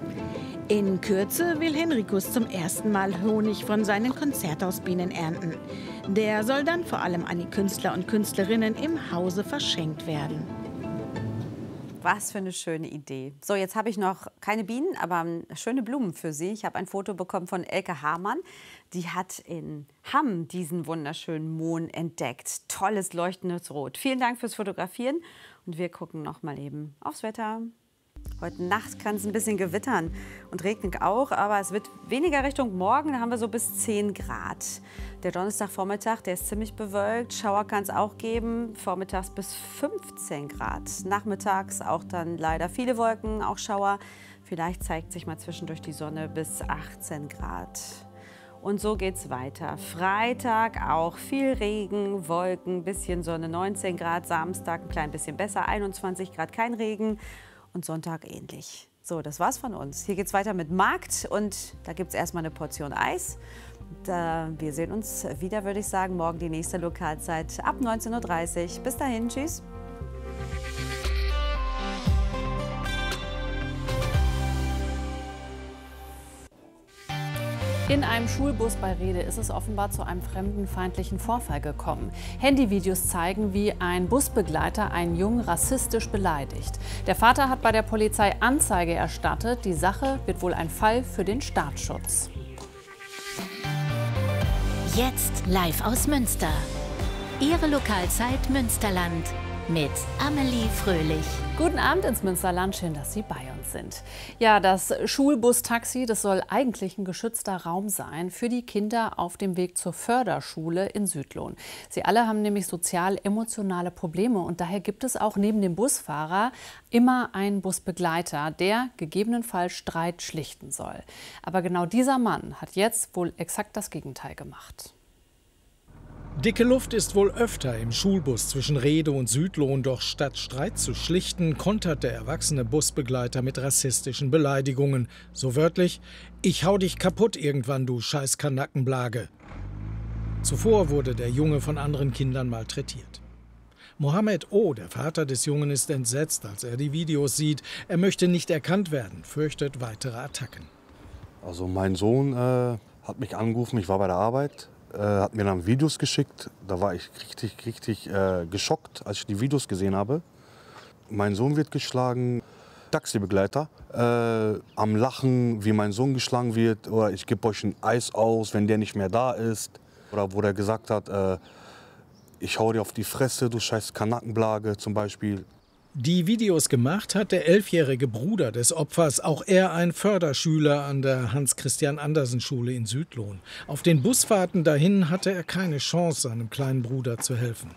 In Kürze will Henricus zum ersten Mal Honig von seinen Konzerthausbienen ernten. Der soll dann vor allem an die Künstler und Künstlerinnen im Hause verschenkt werden. Was für eine schöne Idee. So, jetzt habe ich noch keine Bienen, aber schöne Blumen für Sie. Ich habe ein Foto bekommen von Elke Hamann. Die hat in Hamm diesen wunderschönen Mohn entdeckt. Tolles leuchtendes Rot. Vielen Dank fürs Fotografieren. Und wir gucken noch mal eben aufs Wetter. Heute Nacht kann es ein bisschen gewittern und regnen auch, aber es wird weniger Richtung Morgen. Da haben wir so bis 10 Grad. Der Donnerstagvormittag, der ist ziemlich bewölkt. Schauer kann es auch geben, vormittags bis 15 Grad. Nachmittags auch dann leider viele Wolken, auch Schauer. Vielleicht zeigt sich mal zwischendurch die Sonne bis 18 Grad. Und so geht's weiter. Freitag auch viel Regen, Wolken, bisschen Sonne, 19 Grad. Samstag ein klein bisschen besser, 21 Grad, kein Regen. Und Sonntag ähnlich. So, das war's von uns. Hier geht's weiter mit Markt und da gibt's erstmal eine Portion Eis. Und, wir sehen uns wieder, würde ich sagen, morgen die nächste Lokalzeit ab 19:30 Uhr. Bis dahin, tschüss. In einem Schulbus bei Rede ist es offenbar zu einem fremdenfeindlichen Vorfall gekommen. Handyvideos zeigen, wie ein Busbegleiter einen Jungen rassistisch beleidigt. Der Vater hat bei der Polizei Anzeige erstattet. Die Sache wird wohl ein Fall für den Staatsschutz. Jetzt live aus Münster. Ihre Lokalzeit Münsterland mit Amelie Fröhlich. Guten Abend ins Münsterland, schön, dass Sie bei uns sind. Ja, das Schulbus-Taxi, das soll eigentlich ein geschützter Raum sein für die Kinder auf dem Weg zur Förderschule in Südlohn. Sie alle haben nämlich sozial-emotionale Probleme und daher gibt es auch neben dem Busfahrer immer einen Busbegleiter, der gegebenenfalls Streit schlichten soll. Aber genau dieser Mann hat jetzt wohl exakt das Gegenteil gemacht. Dicke Luft ist wohl öfter im Schulbus zwischen Rhede und Südlohn, doch statt Streit zu schlichten, kontert der erwachsene Busbegleiter mit rassistischen Beleidigungen. So wörtlich: Ich hau dich kaputt irgendwann, du scheiß Kanackenblage. Zuvor wurde der Junge von anderen Kindern malträtiert. Mohammed O., der Vater des Jungen, ist entsetzt, als er die Videos sieht. Er möchte nicht erkannt werden, fürchtet weitere Attacken. Also mein Sohn hat mich angerufen, ich war bei der Arbeit. Hat mir dann Videos geschickt. Da war ich richtig geschockt, als ich die Videos gesehen habe. Mein Sohn wird geschlagen, Taxibegleiter am Lachen, wie mein Sohn geschlagen wird. Oder ich gebe euch ein Eis aus, wenn der nicht mehr da ist. Oder wo der gesagt hat, ich hau dir auf die Fresse, du scheiß Kanackenblage zum Beispiel. Die Videos gemacht hat der 11-jährige Bruder des Opfers, auch er ein Förderschüler an der Hans-Christian-Andersen-Schule in Südlohn. Auf den Busfahrten dahin hatte er keine Chance, seinem kleinen Bruder zu helfen.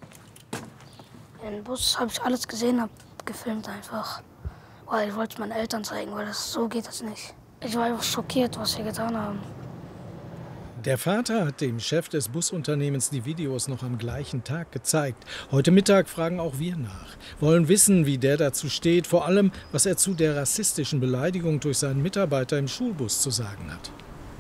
Im Bus habe ich alles gesehen, habe gefilmt einfach. Weil ich wollte es meinen Eltern zeigen, weil so geht das nicht. Ich war einfach schockiert, was wir getan haben. Der Vater hat dem Chef des Busunternehmens die Videos noch am gleichen Tag gezeigt. Heute Mittag fragen auch wir nach, wollen wissen, wie der dazu steht, vor allem, was er zu der rassistischen Beleidigung durch seinen Mitarbeiter im Schulbus zu sagen hat.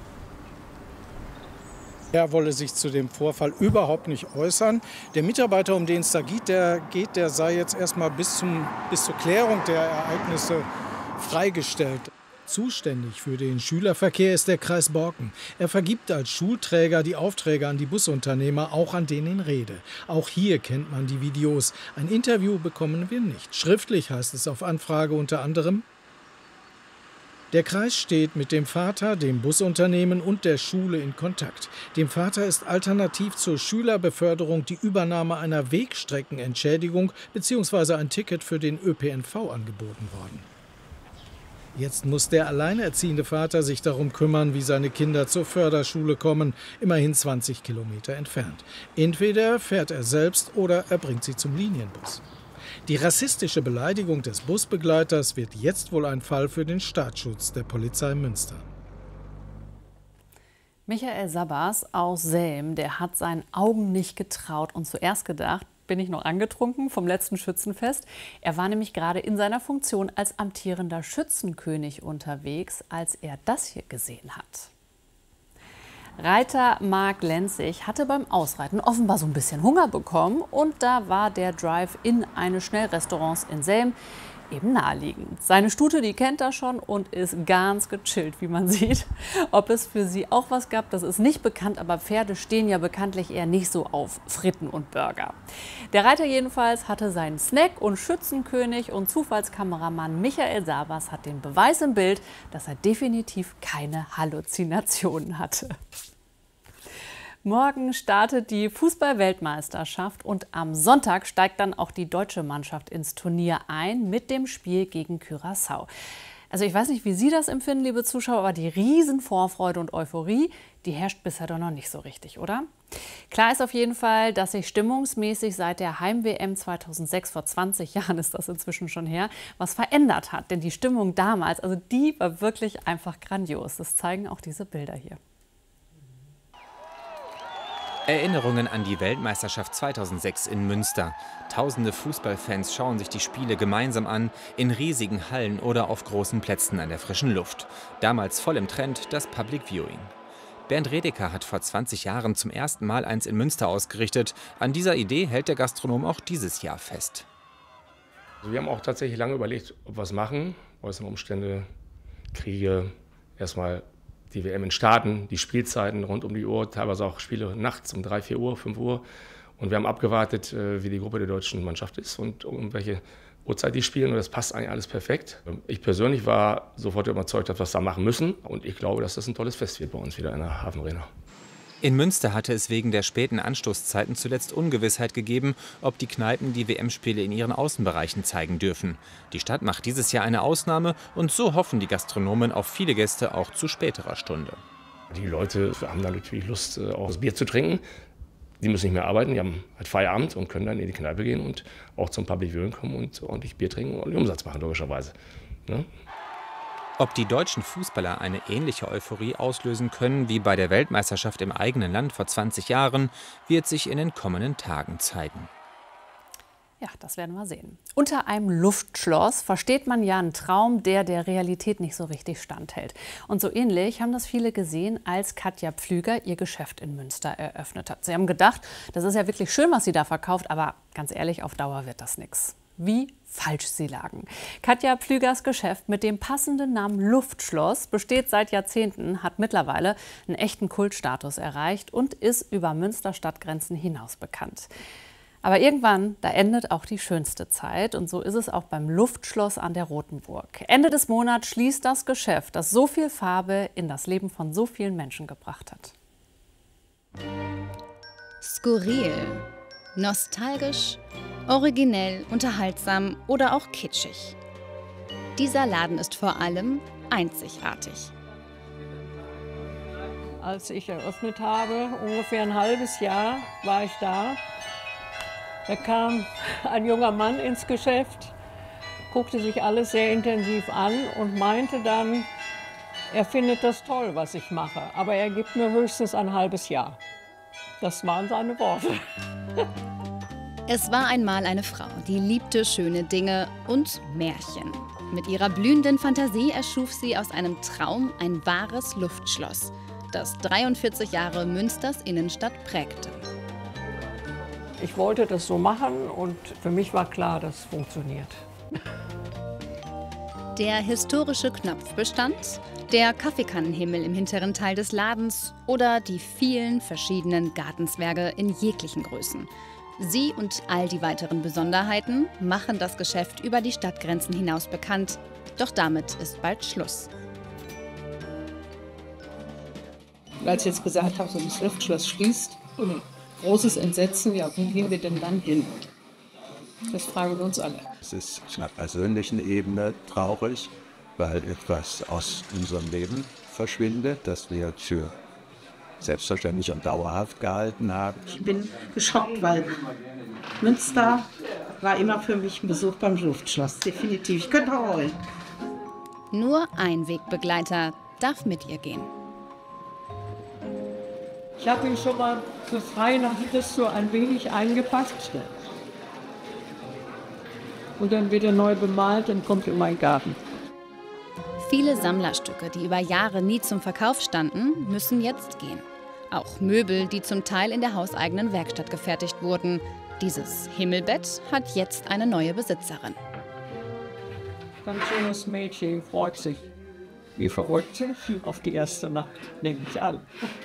Er wolle sich zu dem Vorfall überhaupt nicht äußern. Der Mitarbeiter, um den es da geht, der sei jetzt erstmal bis zur Klärung der Ereignisse freigestellt. Zuständig für den Schülerverkehr ist der Kreis Borken. Er vergibt als Schulträger die Aufträge an die Busunternehmer, auch an den in Rhede. Auch hier kennt man die Videos. Ein Interview bekommen wir nicht. Schriftlich heißt es auf Anfrage unter anderem: Der Kreis steht mit dem Vater, dem Busunternehmen und der Schule in Kontakt. Dem Vater ist alternativ zur Schülerbeförderung die Übernahme einer Wegstreckenentschädigung bzw. ein Ticket für den ÖPNV angeboten worden. Jetzt muss der alleinerziehende Vater sich darum kümmern, wie seine Kinder zur Förderschule kommen, immerhin 20 Kilometer entfernt. Entweder fährt er selbst oder er bringt sie zum Linienbus. Die rassistische Beleidigung des Busbegleiters wird jetzt wohl ein Fall für den Staatsschutz der Polizei Münster. Michael Sabas aus Selm, der hat seinen Augen nicht getraut und zuerst gedacht, bin ich noch angetrunken vom letzten Schützenfest. Er war nämlich gerade in seiner Funktion als amtierender Schützenkönig unterwegs, als er das hier gesehen hat. Reiter Marc Lenzig hatte beim Ausreiten offenbar so ein bisschen Hunger bekommen und da war der Drive in eines Schnellrestaurants in Selm eben naheliegend. Seine Stute, die kennt er schon und ist ganz gechillt, wie man sieht. Ob es für sie auch was gab, das ist nicht bekannt, aber Pferde stehen ja bekanntlich eher nicht so auf Fritten und Burger. Der Reiter jedenfalls hatte seinen Snack und Schützenkönig und Zufallskameramann Michael Sabas hat den Beweis im Bild, dass er definitiv keine Halluzinationen hatte. Morgen startet die Fußball-Weltmeisterschaft und am Sonntag steigt dann auch die deutsche Mannschaft ins Turnier ein mit dem Spiel gegen Curaçao. Also ich weiß nicht, wie Sie das empfinden, liebe Zuschauer, aber die Riesenvorfreude und Euphorie, die herrscht bisher doch noch nicht so richtig, oder? Klar ist auf jeden Fall, dass sich stimmungsmäßig seit der Heim-WM 2006, vor 20 Jahren ist das inzwischen schon her, was verändert hat. Denn die Stimmung damals, also die war wirklich einfach grandios. Das zeigen auch diese Bilder hier. Erinnerungen an die Weltmeisterschaft 2006 in Münster. Tausende Fußballfans schauen sich die Spiele gemeinsam an, in riesigen Hallen oder auf großen Plätzen an der frischen Luft. Damals voll im Trend das Public Viewing. Bernd Redeker hat vor 20 Jahren zum ersten Mal eins in Münster ausgerichtet. An dieser Idee hält der Gastronom auch dieses Jahr fest. Also wir haben auch tatsächlich lange überlegt, ob wir es machen. Äußere Umstände, Kriege, erstmal die WM in Staaten, die Spielzeiten rund um die Uhr, teilweise auch Spiele nachts um 3, 4 Uhr, 5 Uhr. Und wir haben abgewartet, wie die Gruppe der deutschen Mannschaft ist und um welche Uhrzeit die spielen. Und das passt eigentlich alles perfekt. Ich persönlich war sofort überzeugt, dass wir es da machen müssen. Und ich glaube, dass das ein tolles Fest wird bei uns wieder in der Hafenarena. In Münster hatte es wegen der späten Anstoßzeiten zuletzt Ungewissheit gegeben, ob die Kneipen die WM-Spiele in ihren Außenbereichen zeigen dürfen. Die Stadt macht dieses Jahr eine Ausnahme und so hoffen die Gastronomen auf viele Gäste auch zu späterer Stunde. Die Leute haben dann natürlich Lust, auch das Bier zu trinken. Die müssen nicht mehr arbeiten, die haben halt Feierabend und können dann in die Kneipe gehen und auch zum Public Viewing kommen und ordentlich Bier trinken und Umsatz machen, logischerweise. Ne? Ob die deutschen Fußballer eine ähnliche Euphorie auslösen können wie bei der Weltmeisterschaft im eigenen Land vor 20 Jahren, wird sich in den kommenden Tagen zeigen. Ja, das werden wir sehen. Unter einem Luftschloss versteht man ja einen Traum, der der Realität nicht so richtig standhält. Und so ähnlich haben das viele gesehen, als Katja Pflüger ihr Geschäft in Münster eröffnet hat. Sie haben gedacht, das ist ja wirklich schön, was sie da verkauft, aber ganz ehrlich, auf Dauer wird das nichts. Wie falsch sie lagen. Katja Pflügers Geschäft mit dem passenden Namen Luftschloss besteht seit Jahrzehnten, hat mittlerweile einen echten Kultstatus erreicht und ist über Münster Stadtgrenzen hinaus bekannt. Aber irgendwann, da endet auch die schönste Zeit und so ist es auch beim Luftschloss an der Rotenburg. Ende des Monats schließt das Geschäft, das so viel Farbe in das Leben von so vielen Menschen gebracht hat. Skurril, nostalgisch, originell, unterhaltsam oder auch kitschig. Dieser Laden ist vor allem einzigartig. Als ich eröffnet habe, ungefähr ein halbes Jahr war ich da. Da kam ein junger Mann ins Geschäft, guckte sich alles sehr intensiv an und meinte dann, er findet das toll, was ich mache, aber er gibt mir höchstens ein halbes Jahr. Das waren seine Worte. Es war einmal eine Frau, die liebte schöne Dinge und Märchen. Mit ihrer blühenden Fantasie erschuf sie aus einem Traum ein wahres Luftschloss, das 43 Jahre Münsters Innenstadt prägte. Ich wollte das so machen und für mich war klar, das funktioniert. Der historische Knopfbestand, der Kaffeekannenhimmel im hinteren Teil des Ladens oder die vielen verschiedenen Gartenzwerge in jeglichen Größen. Sie und all die weiteren Besonderheiten machen das Geschäft über die Stadtgrenzen hinaus bekannt. Doch damit ist bald Schluss. Als ich jetzt gesagt habe, so das Luftschloss schließt, großes Entsetzen, ja, wo gehen wir denn dann hin? Das fragen wir uns alle. Es ist auf einer persönlichen Ebene traurig, weil etwas aus unserem Leben verschwindet, das wir für selbstverständlich und dauerhaft gehalten haben. Ich bin geschockt, weil Münster war immer für mich ein Besuch beim Luftschloss. Definitiv. Ich könnte heulen. Nur ein Wegbegleiter darf mit ihr gehen. Ich habe ihn schon mal für Weihnachten so ein wenig eingepackt. Und dann wird er neu bemalt und kommt in meinen Garten. Viele Sammlerstücke, die über Jahre nie zum Verkauf standen, müssen jetzt gehen. Auch Möbel, die zum Teil in der hauseigenen Werkstatt gefertigt wurden. Dieses Himmelbett hat jetzt eine neue Besitzerin. Ganz schönes Mädchen, freut sich. Wie verrückt auf die erste Nacht, nehme ich an.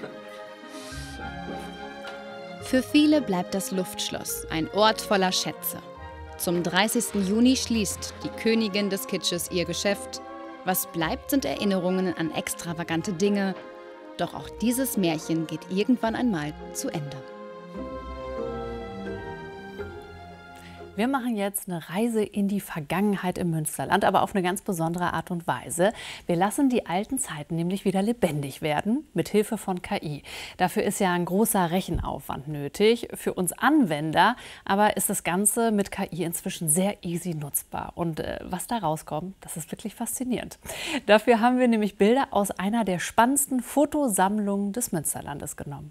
Für viele bleibt das Luftschloss ein Ort voller Schätze. Zum 30. Juni schließt die Königin des Kitsches ihr Geschäft. Was bleibt, sind Erinnerungen an extravagante Dinge. Doch auch dieses Märchen geht irgendwann einmal zu Ende. Wir machen jetzt eine Reise in die Vergangenheit im Münsterland, aber auf eine ganz besondere Art und Weise. Wir lassen die alten Zeiten nämlich wieder lebendig werden, mit Hilfe von KI. Dafür ist ja ein großer Rechenaufwand nötig. Für uns Anwender aber ist das Ganze mit KI inzwischen sehr easy nutzbar. Und was da rauskommt, das ist wirklich faszinierend. Dafür haben wir nämlich Bilder aus einer der spannendsten Fotosammlungen des Münsterlandes genommen.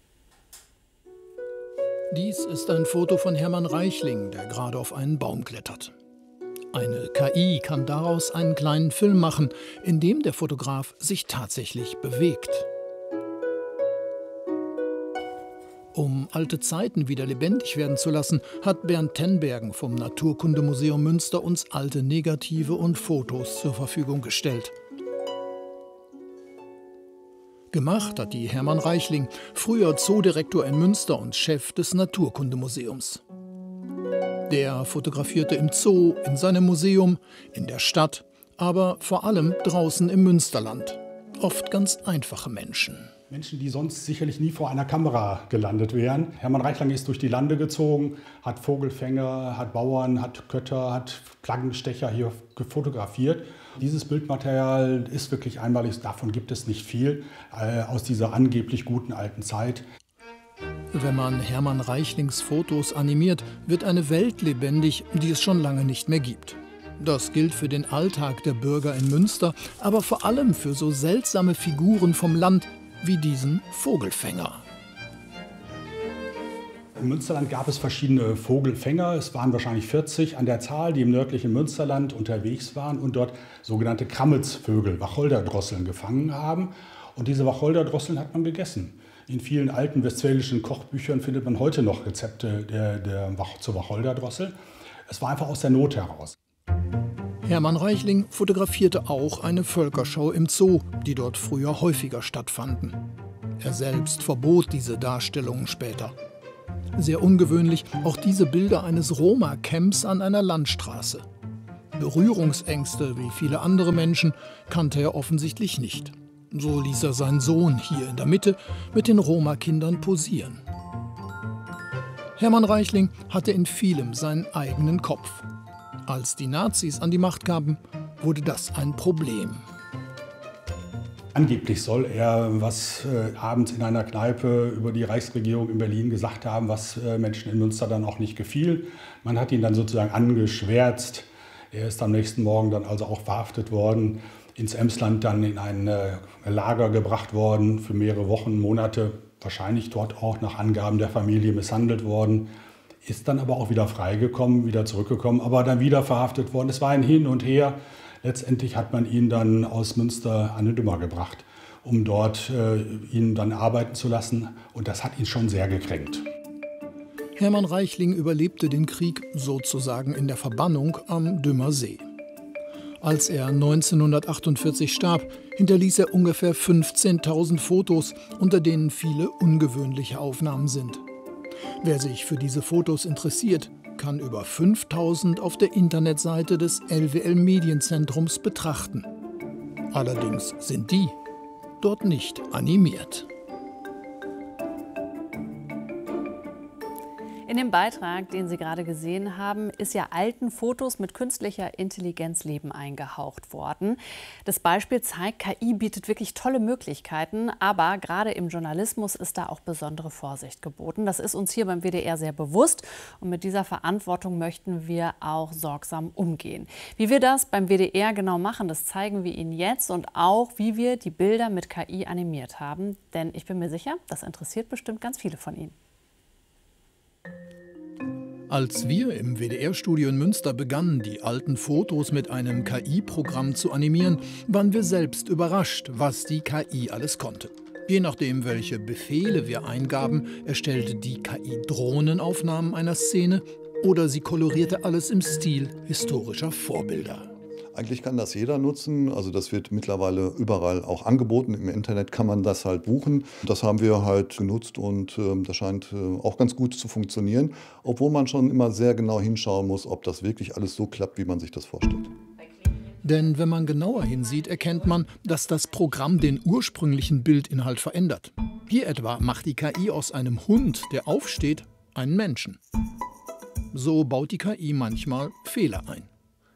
Dies ist ein Foto von Hermann Reichling, der gerade auf einen Baum klettert. Eine KI kann daraus einen kleinen Film machen, in dem der Fotograf sich tatsächlich bewegt. Um alte Zeiten wieder lebendig werden zu lassen, hat Bernd Tenbergen vom Naturkundemuseum Münster uns alte Negative und Fotos zur Verfügung gestellt. Gemacht hat die Hermann Reichling, früher Zoodirektor in Münster und Chef des Naturkundemuseums. Der fotografierte im Zoo, in seinem Museum, in der Stadt, aber vor allem draußen im Münsterland. Oft ganz einfache Menschen. Menschen, die sonst sicherlich nie vor einer Kamera gelandet wären. Hermann Reichling ist durch die Lande gezogen, hat Vogelfänger, hat Bauern, hat Kötter, hat Flaggenstecher hier fotografiert. Dieses Bildmaterial ist wirklich einmalig, davon gibt es nicht viel, aus dieser angeblich guten alten Zeit. Wenn man Hermann Reichlings Fotos animiert, wird eine Welt lebendig, die es schon lange nicht mehr gibt. Das gilt für den Alltag der Bürger in Münster, aber vor allem für so seltsame Figuren vom Land wie diesen Vogelfänger. Im Münsterland gab es verschiedene Vogelfänger. Es waren wahrscheinlich 40 an der Zahl, die im nördlichen Münsterland unterwegs waren und dort sogenannte Krammetsvögel, Wacholderdrosseln, gefangen haben. Und diese Wacholderdrosseln hat man gegessen. In vielen alten westfälischen Kochbüchern findet man heute noch Rezepte zur Wacholderdrossel. Es war einfach aus der Not heraus. Hermann Reichling fotografierte auch eine Völkerschau im Zoo, die dort früher häufiger stattfanden. Er selbst verbot diese Darstellungen später. Sehr ungewöhnlich auch diese Bilder eines Roma-Camps an einer Landstraße. Berührungsängste, wie viele andere Menschen, kannte er offensichtlich nicht. So ließ er seinen Sohn hier in der Mitte mit den Roma-Kindern posieren. Hermann Reichling hatte in vielem seinen eigenen Kopf. Als die Nazis an die Macht kamen, wurde das ein Problem. Angeblich soll er abends in einer Kneipe über die Reichsregierung in Berlin gesagt haben, was Menschen in Münster dann auch nicht gefiel. Man hat ihn dann sozusagen angeschwärzt. Er ist am nächsten Morgen dann also auch verhaftet worden, ins Emsland dann in ein Lager gebracht worden, für mehrere Wochen, Monate, wahrscheinlich dort auch nach Angaben der Familie misshandelt worden. Ist dann aber auch wieder freigekommen, wieder zurückgekommen, aber dann wieder verhaftet worden. Es war ein Hin und Her. Letztendlich hat man ihn dann aus Münster an den Dümmer gebracht, um dort ihn dann arbeiten zu lassen. Und das hat ihn schon sehr gekränkt. Hermann Reichling überlebte den Krieg sozusagen in der Verbannung am Dümmer See. Als er 1948 starb, hinterließ er ungefähr 15.000 Fotos, unter denen viele ungewöhnliche Aufnahmen sind. Wer sich für diese Fotos interessiert, kann über 5.000 auf der Internetseite des LWL Medienzentrums betrachten. Allerdings sind die dort nicht animiert. In dem Beitrag, den Sie gerade gesehen haben, ist ja alten Fotos mit künstlicher Intelligenz Leben eingehaucht worden. Das Beispiel zeigt, KI bietet wirklich tolle Möglichkeiten, aber gerade im Journalismus ist da auch besondere Vorsicht geboten. Das ist uns hier beim WDR sehr bewusst und mit dieser Verantwortung möchten wir auch sorgsam umgehen. Wie wir das beim WDR genau machen, das zeigen wir Ihnen jetzt und auch, wie wir die Bilder mit KI animiert haben. Denn ich bin mir sicher, das interessiert bestimmt ganz viele von Ihnen. Als wir im WDR-Studio in Münster begannen, die alten Fotos mit einem KI-Programm zu animieren, waren wir selbst überrascht, was die KI alles konnte. Je nachdem, welche Befehle wir eingaben, erstellte die KI Drohnenaufnahmen einer Szene oder sie kolorierte alles im Stil historischer Vorbilder. Eigentlich kann das jeder nutzen, also das wird mittlerweile überall auch angeboten. Im Internet kann man das halt buchen. Das haben wir halt genutzt und das scheint auch ganz gut zu funktionieren, obwohl man schon immer sehr genau hinschauen muss, ob das wirklich alles so klappt, wie man sich das vorstellt. Denn wenn man genauer hinsieht, erkennt man, dass das Programm den ursprünglichen Bildinhalt verändert. Hier etwa macht die KI aus einem Hund, der aufsteht, einen Menschen. So baut die KI manchmal Fehler ein.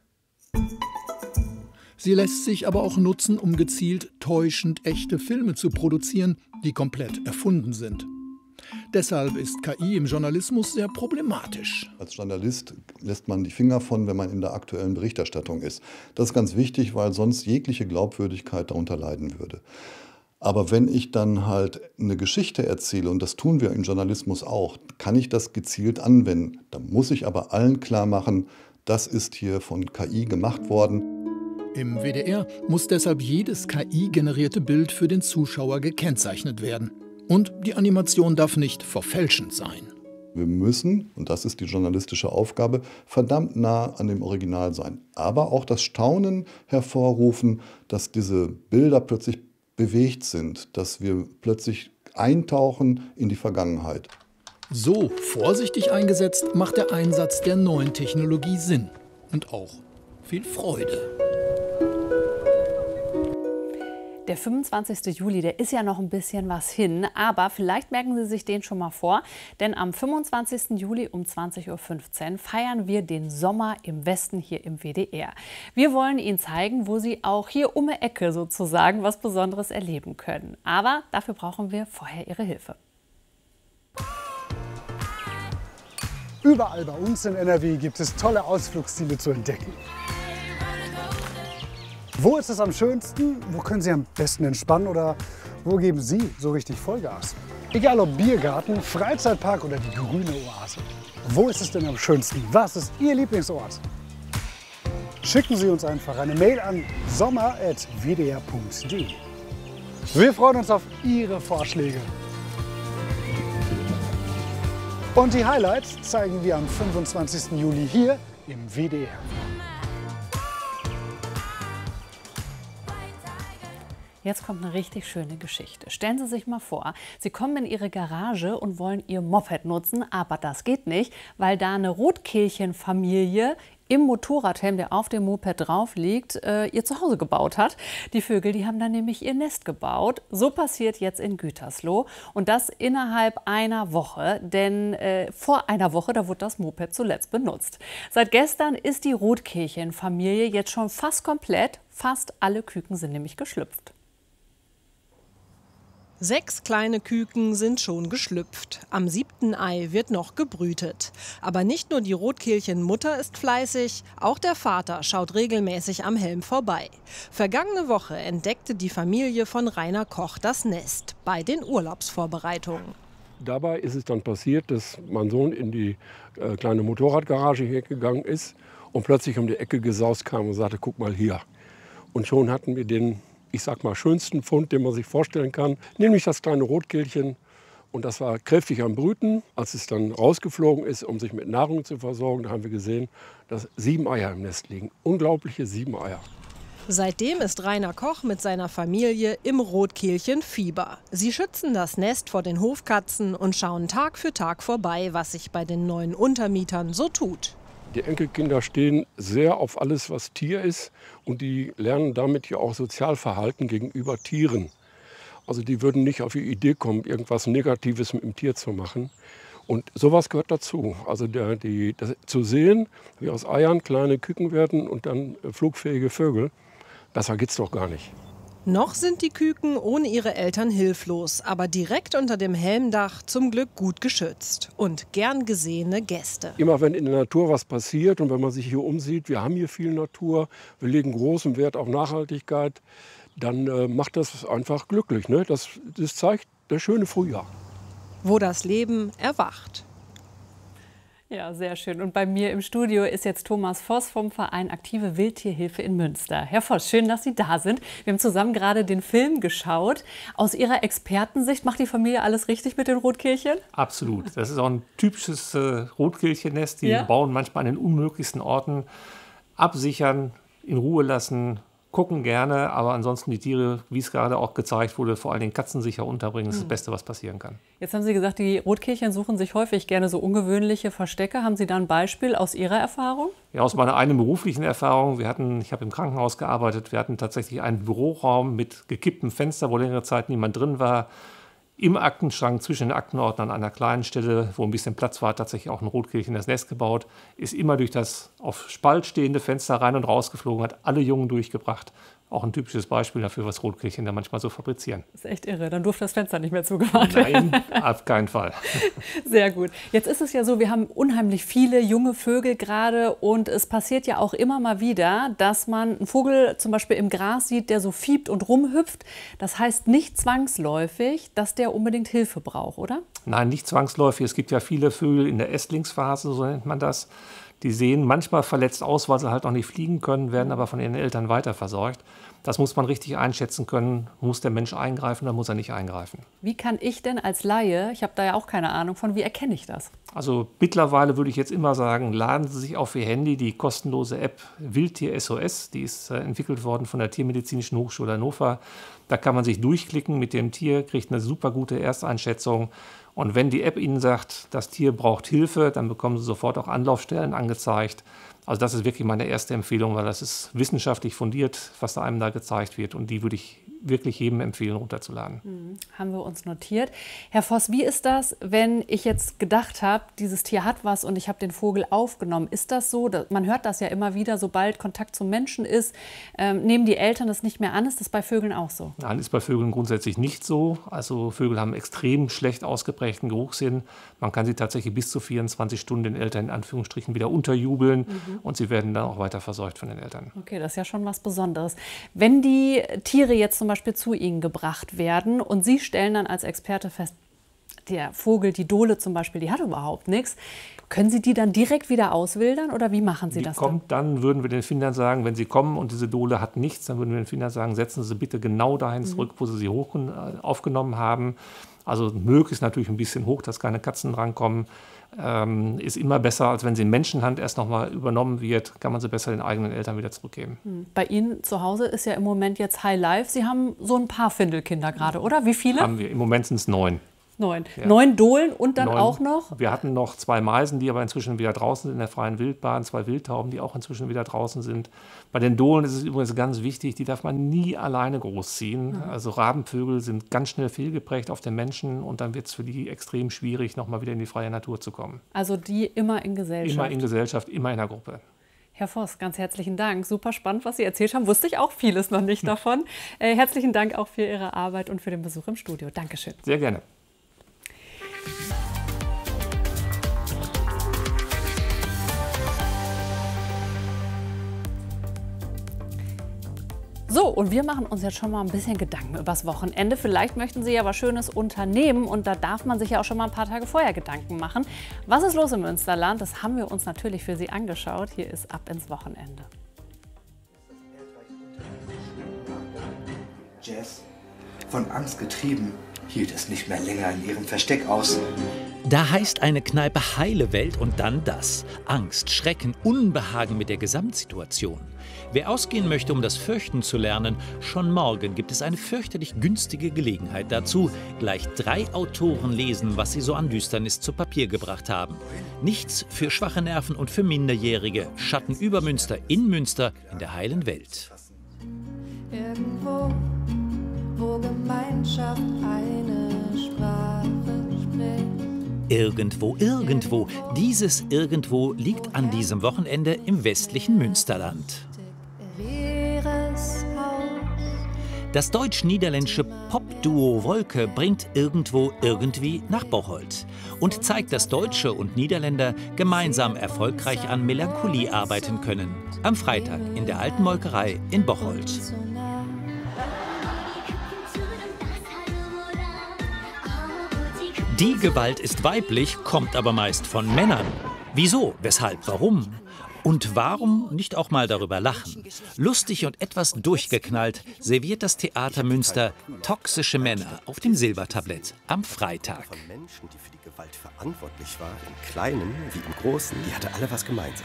Sie lässt sich aber auch nutzen, um gezielt täuschend echte Filme zu produzieren, die komplett erfunden sind. Deshalb ist KI im Journalismus sehr problematisch. Als Journalist lässt man die Finger von, wenn man in der aktuellen Berichterstattung ist. Das ist ganz wichtig, weil sonst jegliche Glaubwürdigkeit darunter leiden würde. Aber wenn ich dann halt eine Geschichte erzähle, und das tun wir im Journalismus auch, kann ich das gezielt anwenden. Da muss ich aber allen klar machen, das ist hier von KI gemacht worden. Im WDR muss deshalb jedes KI-generierte Bild für den Zuschauer gekennzeichnet werden. Und die Animation darf nicht verfälschend sein. Wir müssen, und das ist die journalistische Aufgabe, verdammt nah an dem Original sein. Aber auch das Staunen hervorrufen, dass diese Bilder plötzlich bewegt sind, dass wir plötzlich eintauchen in die Vergangenheit. So vorsichtig eingesetzt macht der Einsatz der neuen Technologie Sinn und auch viel Freude. Der 25. Juli, der ist ja noch ein bisschen was hin, aber vielleicht merken Sie sich den schon mal vor, denn am 25. Juli um 20:15 Uhr feiern wir den Sommer im Westen hier im WDR. Wir wollen Ihnen zeigen, wo Sie auch hier um die Ecke sozusagen was Besonderes erleben können. Aber dafür brauchen wir vorher Ihre Hilfe. Überall bei uns in NRW gibt es tolle Ausflugsziele zu entdecken. Wo ist es am schönsten? Wo können Sie am besten entspannen? Oder wo geben Sie so richtig Vollgas? Egal ob Biergarten, Freizeitpark oder die grüne Oase. Wo ist es denn am schönsten? Was ist Ihr Lieblingsort? Schicken Sie uns einfach eine Mail an sommer@wdr.de. Wir freuen uns auf Ihre Vorschläge. Und die Highlights zeigen wir am 25. Juli hier im WDR. Jetzt kommt eine richtig schöne Geschichte. Stellen Sie sich mal vor, Sie kommen in Ihre Garage und wollen Ihr Moped nutzen, aber das geht nicht, weil da eine Rotkehlchenfamilie im Motorradhelm, der auf dem Moped drauf liegt, ihr Zuhause gebaut hat. Die Vögel, die haben dann nämlich ihr Nest gebaut. So passiert jetzt in Gütersloh und das innerhalb einer Woche, denn vor einer Woche, da wurde das Moped zuletzt benutzt. Seit gestern ist die Rotkehlchenfamilie jetzt schon fast komplett. Fast alle Küken sind nämlich geschlüpft. 6 kleine Küken sind schon geschlüpft. Am 7. Ei wird noch gebrütet. Aber nicht nur die Rotkehlchenmutter ist fleißig, auch der Vater schaut regelmäßig am Helm vorbei. Vergangene Woche entdeckte die Familie von Rainer Koch das Nest bei den Urlaubsvorbereitungen. Dabei ist es dann passiert, dass mein Sohn in die kleine Motorradgarage hier gegangen ist und plötzlich um die Ecke gesaust kam und sagte, guck mal hier. Und schon hatten wir den, ich sag mal, schönsten Fund, den man sich vorstellen kann, nämlich das kleine Rotkehlchen. Und das war kräftig am Brüten. Als es dann rausgeflogen ist, um sich mit Nahrung zu versorgen, da haben wir gesehen, dass 7 Eier im Nest liegen. Unglaubliche 7 Eier. Seitdem ist Rainer Koch mit seiner Familie im Rotkehlchenfieber. Sie schützen das Nest vor den Hofkatzen und schauen Tag für Tag vorbei, was sich bei den neuen Untermietern so tut. Die Enkelkinder stehen sehr auf alles, was Tier ist, und die lernen damit ja auch Sozialverhalten gegenüber Tieren. Also die würden nicht auf die Idee kommen, irgendwas Negatives mit dem Tier zu machen. Und sowas gehört dazu. Also das zu sehen, wie aus Eiern kleine Küken werden und dann flugfähige Vögel, besser geht's doch gar nicht. Noch sind die Küken ohne ihre Eltern hilflos, aber direkt unter dem Helmdach zum Glück gut geschützt und gern gesehene Gäste. Immer wenn in der Natur was passiert und wenn man sich hier umsieht, wir haben hier viel Natur, wir legen großen Wert auf Nachhaltigkeit, dann macht das einfach glücklich. Ne? Das zeigt das schöne Frühjahr. Wo das Leben erwacht. Ja, sehr schön. Und bei mir im Studio ist jetzt Thomas Voss vom Verein Aktive Wildtierhilfe in Münster. Herr Voss, schön, dass Sie da sind. Wir haben zusammen gerade den Film geschaut. Aus Ihrer Expertensicht, macht die Familie alles richtig mit den Rotkehlchen? Absolut. Das ist auch ein typisches Rotkehlchennest. Die bauen manchmal an den unmöglichsten Orten. Absichern, in Ruhe lassen, gucken gerne, aber ansonsten die Tiere, wie es gerade auch gezeigt wurde, vor allen Dingen katzensicher unterbringen, ist das Beste, was passieren kann. Jetzt haben Sie gesagt, die Rotkehlchen suchen sich häufig gerne so ungewöhnliche Verstecke. Haben Sie da ein Beispiel aus Ihrer Erfahrung? Ja, aus meiner eigenen beruflichen Erfahrung. Ich habe im Krankenhaus gearbeitet. Wir hatten tatsächlich einen Büroraum mit gekipptem Fenster, wo längere Zeit niemand drin war. Im Aktenschrank zwischen den Aktenordnern an einer kleinen Stelle, wo ein bisschen Platz war, tatsächlich auch ein Rotkehlchen das Nest gebaut. Ist immer durch das auf Spalt stehende Fenster rein und raus geflogen, hat alle Jungen durchgebracht. Auch ein typisches Beispiel dafür, was Rotkehlchen da manchmal so fabrizieren. Das ist echt irre. Dann durfte das Fenster nicht mehr zugemacht werden. Nein, auf keinen Fall. Sehr gut. Jetzt ist es ja so, wir haben unheimlich viele junge Vögel gerade und es passiert ja auch immer mal wieder, dass man einen Vogel zum Beispiel im Gras sieht, der so fiebt und rumhüpft. Das heißt nicht zwangsläufig, dass der unbedingt Hilfe braucht, oder? Nein, nicht zwangsläufig. Es gibt ja viele Vögel in der Ästlingsphase, so nennt man das. Die sehen manchmal verletzt aus, weil sie halt noch nicht fliegen können, werden aber von ihren Eltern weiterversorgt. Das muss man richtig einschätzen können. Muss der Mensch eingreifen oder muss er nicht eingreifen? Wie kann ich denn als Laie, ich habe da ja auch keine Ahnung von, wie erkenne ich das? Also mittlerweile würde ich jetzt immer sagen, laden Sie sich auf Ihr Handy die kostenlose App Wildtier SOS. Die ist entwickelt worden von der Tiermedizinischen Hochschule Hannover. Da kann man sich durchklicken mit dem Tier, kriegt eine super gute Ersteinschätzung. Und wenn die App Ihnen sagt, das Tier braucht Hilfe, dann bekommen Sie sofort auch Anlaufstellen angezeigt. Also das ist wirklich meine erste Empfehlung, weil das ist wissenschaftlich fundiert, was da einem da gezeigt wird. Und die würde ich wirklich jedem empfehlen, runterzuladen. Haben wir uns notiert. Herr Voss, wie ist das, wenn ich jetzt gedacht habe, dieses Tier hat was und ich habe den Vogel aufgenommen? Ist das so? Man hört das ja immer wieder, sobald Kontakt zum Menschen ist, nehmen die Eltern das nicht mehr an. Ist das bei Vögeln auch so? Nein, ist bei Vögeln grundsätzlich nicht so. Also Vögel haben extrem schlecht ausgeprägten Geruchssinn. Man kann sie tatsächlich bis zu 24 Stunden den Eltern in Anführungsstrichen wieder unterjubeln und sie werden dann auch weiter versorgt von den Eltern. Okay, das ist ja schon was Besonderes. Wenn die Tiere jetzt zum Beispiel zu Ihnen gebracht werden und Sie stellen dann als Experte fest, der Vogel, die Dole zum Beispiel, die hat überhaupt nichts, können Sie die dann direkt wieder auswildern oder wie machen Sie das dann? Würden wir den Findern sagen, wenn sie kommen und diese Dole hat nichts, dann würden wir den Findern sagen, setzen Sie bitte genau dahin zurück, wo Sie aufgenommen haben. Also möglichst natürlich ein bisschen hoch, dass keine Katzen rankommen. Ist immer besser, als wenn sie in Menschenhand erst noch mal übernommen wird, kann man sie besser den eigenen Eltern wieder zurückgeben. Bei Ihnen zu Hause ist ja im Moment jetzt High Life. Sie haben so ein paar Findelkinder gerade, oder? Wie viele? Haben wir. Im Moment sind es 9. 9. Ja. 9 Dohlen und dann 9. auch noch? Wir hatten noch 2 Meisen, die aber inzwischen wieder draußen sind in der freien Wildbahn, 2 Wildtauben, die auch inzwischen wieder draußen sind. Bei den Dohlen ist es übrigens ganz wichtig, die darf man nie alleine großziehen. Also Rabenvögel sind ganz schnell fehlgeprägt auf den Menschen und dann wird es für die extrem schwierig, nochmal wieder in die freie Natur zu kommen. Also die immer in Gesellschaft? Immer in Gesellschaft, immer in der Gruppe. Herr Voss, ganz herzlichen Dank. Super spannend, was Sie erzählt haben. Wusste ich auch vieles noch nicht davon. Herzlichen Dank auch für Ihre Arbeit und für den Besuch im Studio. Dankeschön. Sehr gerne. So, und wir machen uns jetzt schon mal ein bisschen Gedanken übers Wochenende. Vielleicht möchten Sie ja was Schönes unternehmen und da darf man sich ja auch schon mal ein paar Tage vorher Gedanken machen. Was ist los im Münsterland? Das haben wir uns natürlich für Sie angeschaut. Hier ist Ab ins Wochenende. Jess, von Angst getrieben, hielt es nicht mehr länger in ihrem Versteck aus. Da heißt eine Kneipe heile Welt und dann das. Angst, Schrecken, Unbehagen mit der Gesamtsituation. Wer ausgehen möchte, um das Fürchten zu lernen, schon morgen gibt es eine fürchterlich günstige Gelegenheit dazu. Gleich 3 Autoren lesen, was sie so an Düsternis zu Papier gebracht haben. Nichts für schwache Nerven und für Minderjährige. Schatten über Münster, in Münster, in der heilen Welt. Irgendwo, wo Gemeinschaft eine Sprache spricht. Irgendwo, irgendwo. Dieses Irgendwo liegt an diesem Wochenende im westlichen Münsterland. Das deutsch-niederländische Pop-Duo Wolke bringt Irgendwo irgendwie nach Bocholt und zeigt, dass Deutsche und Niederländer gemeinsam erfolgreich an Melancholie arbeiten können. Am Freitag in der Alten Molkerei in Bocholt. Die Gewalt ist weiblich, kommt aber meist von Männern. Wieso? Weshalb? Warum? Und warum nicht auch mal darüber lachen? Lustig und etwas durchgeknallt serviert das Theater Münster Toxische Männer auf dem Silbertablett am Freitag. Von Menschen, die für die Gewalt verantwortlich waren, im Kleinen wie im Großen, die hatte alle was gemeinsam.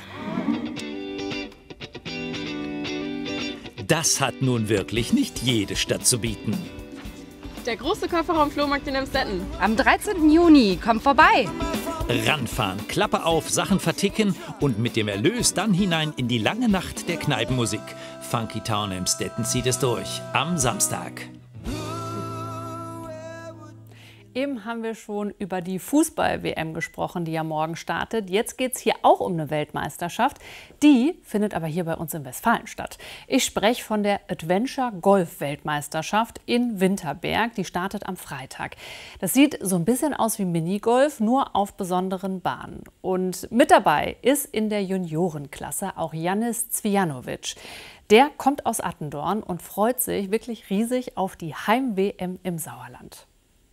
Das hat nun wirklich nicht jede Stadt zu bieten. Der große Kofferraum-Flohmarkt in Emstetten. Am 13. Juni, kommt vorbei. Ranfahren, Klappe auf, Sachen verticken und mit dem Erlös dann hinein in die lange Nacht der Kneipenmusik. Funky Town Emstetten zieht es durch am Samstag. Eben haben wir schon über die Fußball-WM gesprochen, die ja morgen startet. Jetzt geht es hier auch um eine Weltmeisterschaft. Die findet aber hier bei uns in Westfalen statt. Ich spreche von der Adventure-Golf-Weltmeisterschaft in Winterberg. Die startet am Freitag. Das sieht so ein bisschen aus wie Minigolf, nur auf besonderen Bahnen. Und mit dabei ist in der Juniorenklasse auch Janis Cvijanovic. Der kommt aus Attendorn und freut sich wirklich riesig auf die Heim-WM im Sauerland.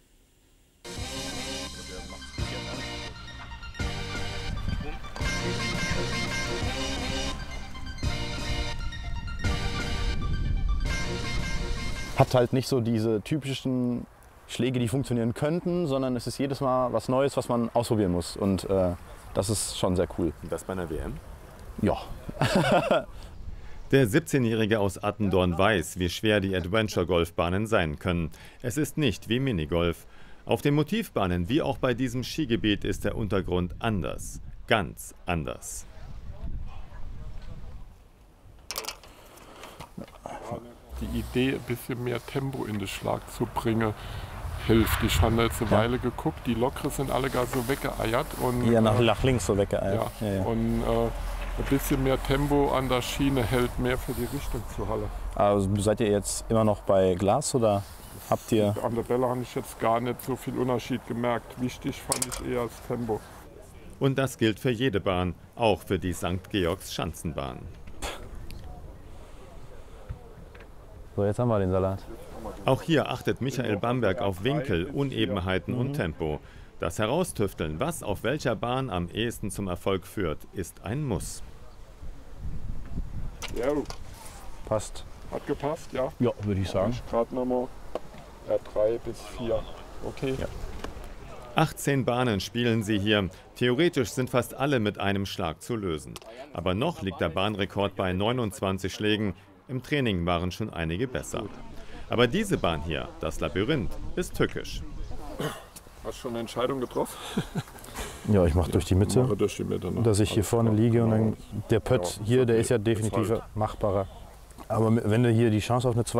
Hat halt nicht so diese typischen Schläge, die funktionieren könnten, sondern es ist jedes Mal was Neues, was man ausprobieren muss. Und das ist schon sehr cool. Und das bei einer WM? Ja. Der 17-Jährige aus Attendorn weiß, wie schwer die Adventure-Golfbahnen sein können. Es ist nicht wie Minigolf. Auf den Motivbahnen, wie auch bei diesem Skigebiet, ist der Untergrund anders. Ganz anders. die Idee, ein bisschen mehr Tempo in den Schlag zu bringen, hilft. Ich habe jetzt eine Weile geguckt, die Lokre sind alle gar so weggeeiert. Und, ja, nach links so weggeeiert. Ja. Und ein bisschen mehr Tempo an der Schiene hält mehr für die Richtung zu Halle. Also seid ihr jetzt immer noch bei Glas oder habt ihr... An der Bälle habe ich jetzt gar nicht so viel Unterschied gemerkt. Wichtig fand ich eher das Tempo. Und das gilt für jede Bahn, auch für die St. Georgs Schanzenbahn. So, jetzt haben wir den Salat. Auch hier achtet Michael Bamberg auf Winkel, Unebenheiten und Tempo. Das Heraustüfteln, was auf welcher Bahn am ehesten zum Erfolg führt, ist ein Muss. Ja, passt. Hat gepasst, ja? Ja, würde ich sagen. Gerade nochmal R3 bis 4. Okay. Ja. 18 Bahnen spielen sie hier. Theoretisch sind fast alle mit einem Schlag zu lösen. Aber noch liegt der Bahnrekord bei 29 Schlägen. Im Training waren schon einige besser. Aber diese Bahn hier, das Labyrinth, ist tückisch. Hast du schon eine Entscheidung getroffen? Ja, ich mache durch die Mitte, durch die Mitte, ne? Dass ich hier vorne liege und dann der Pött hier, der ist ja definitiv machbarer. Aber wenn du hier die Chance auf eine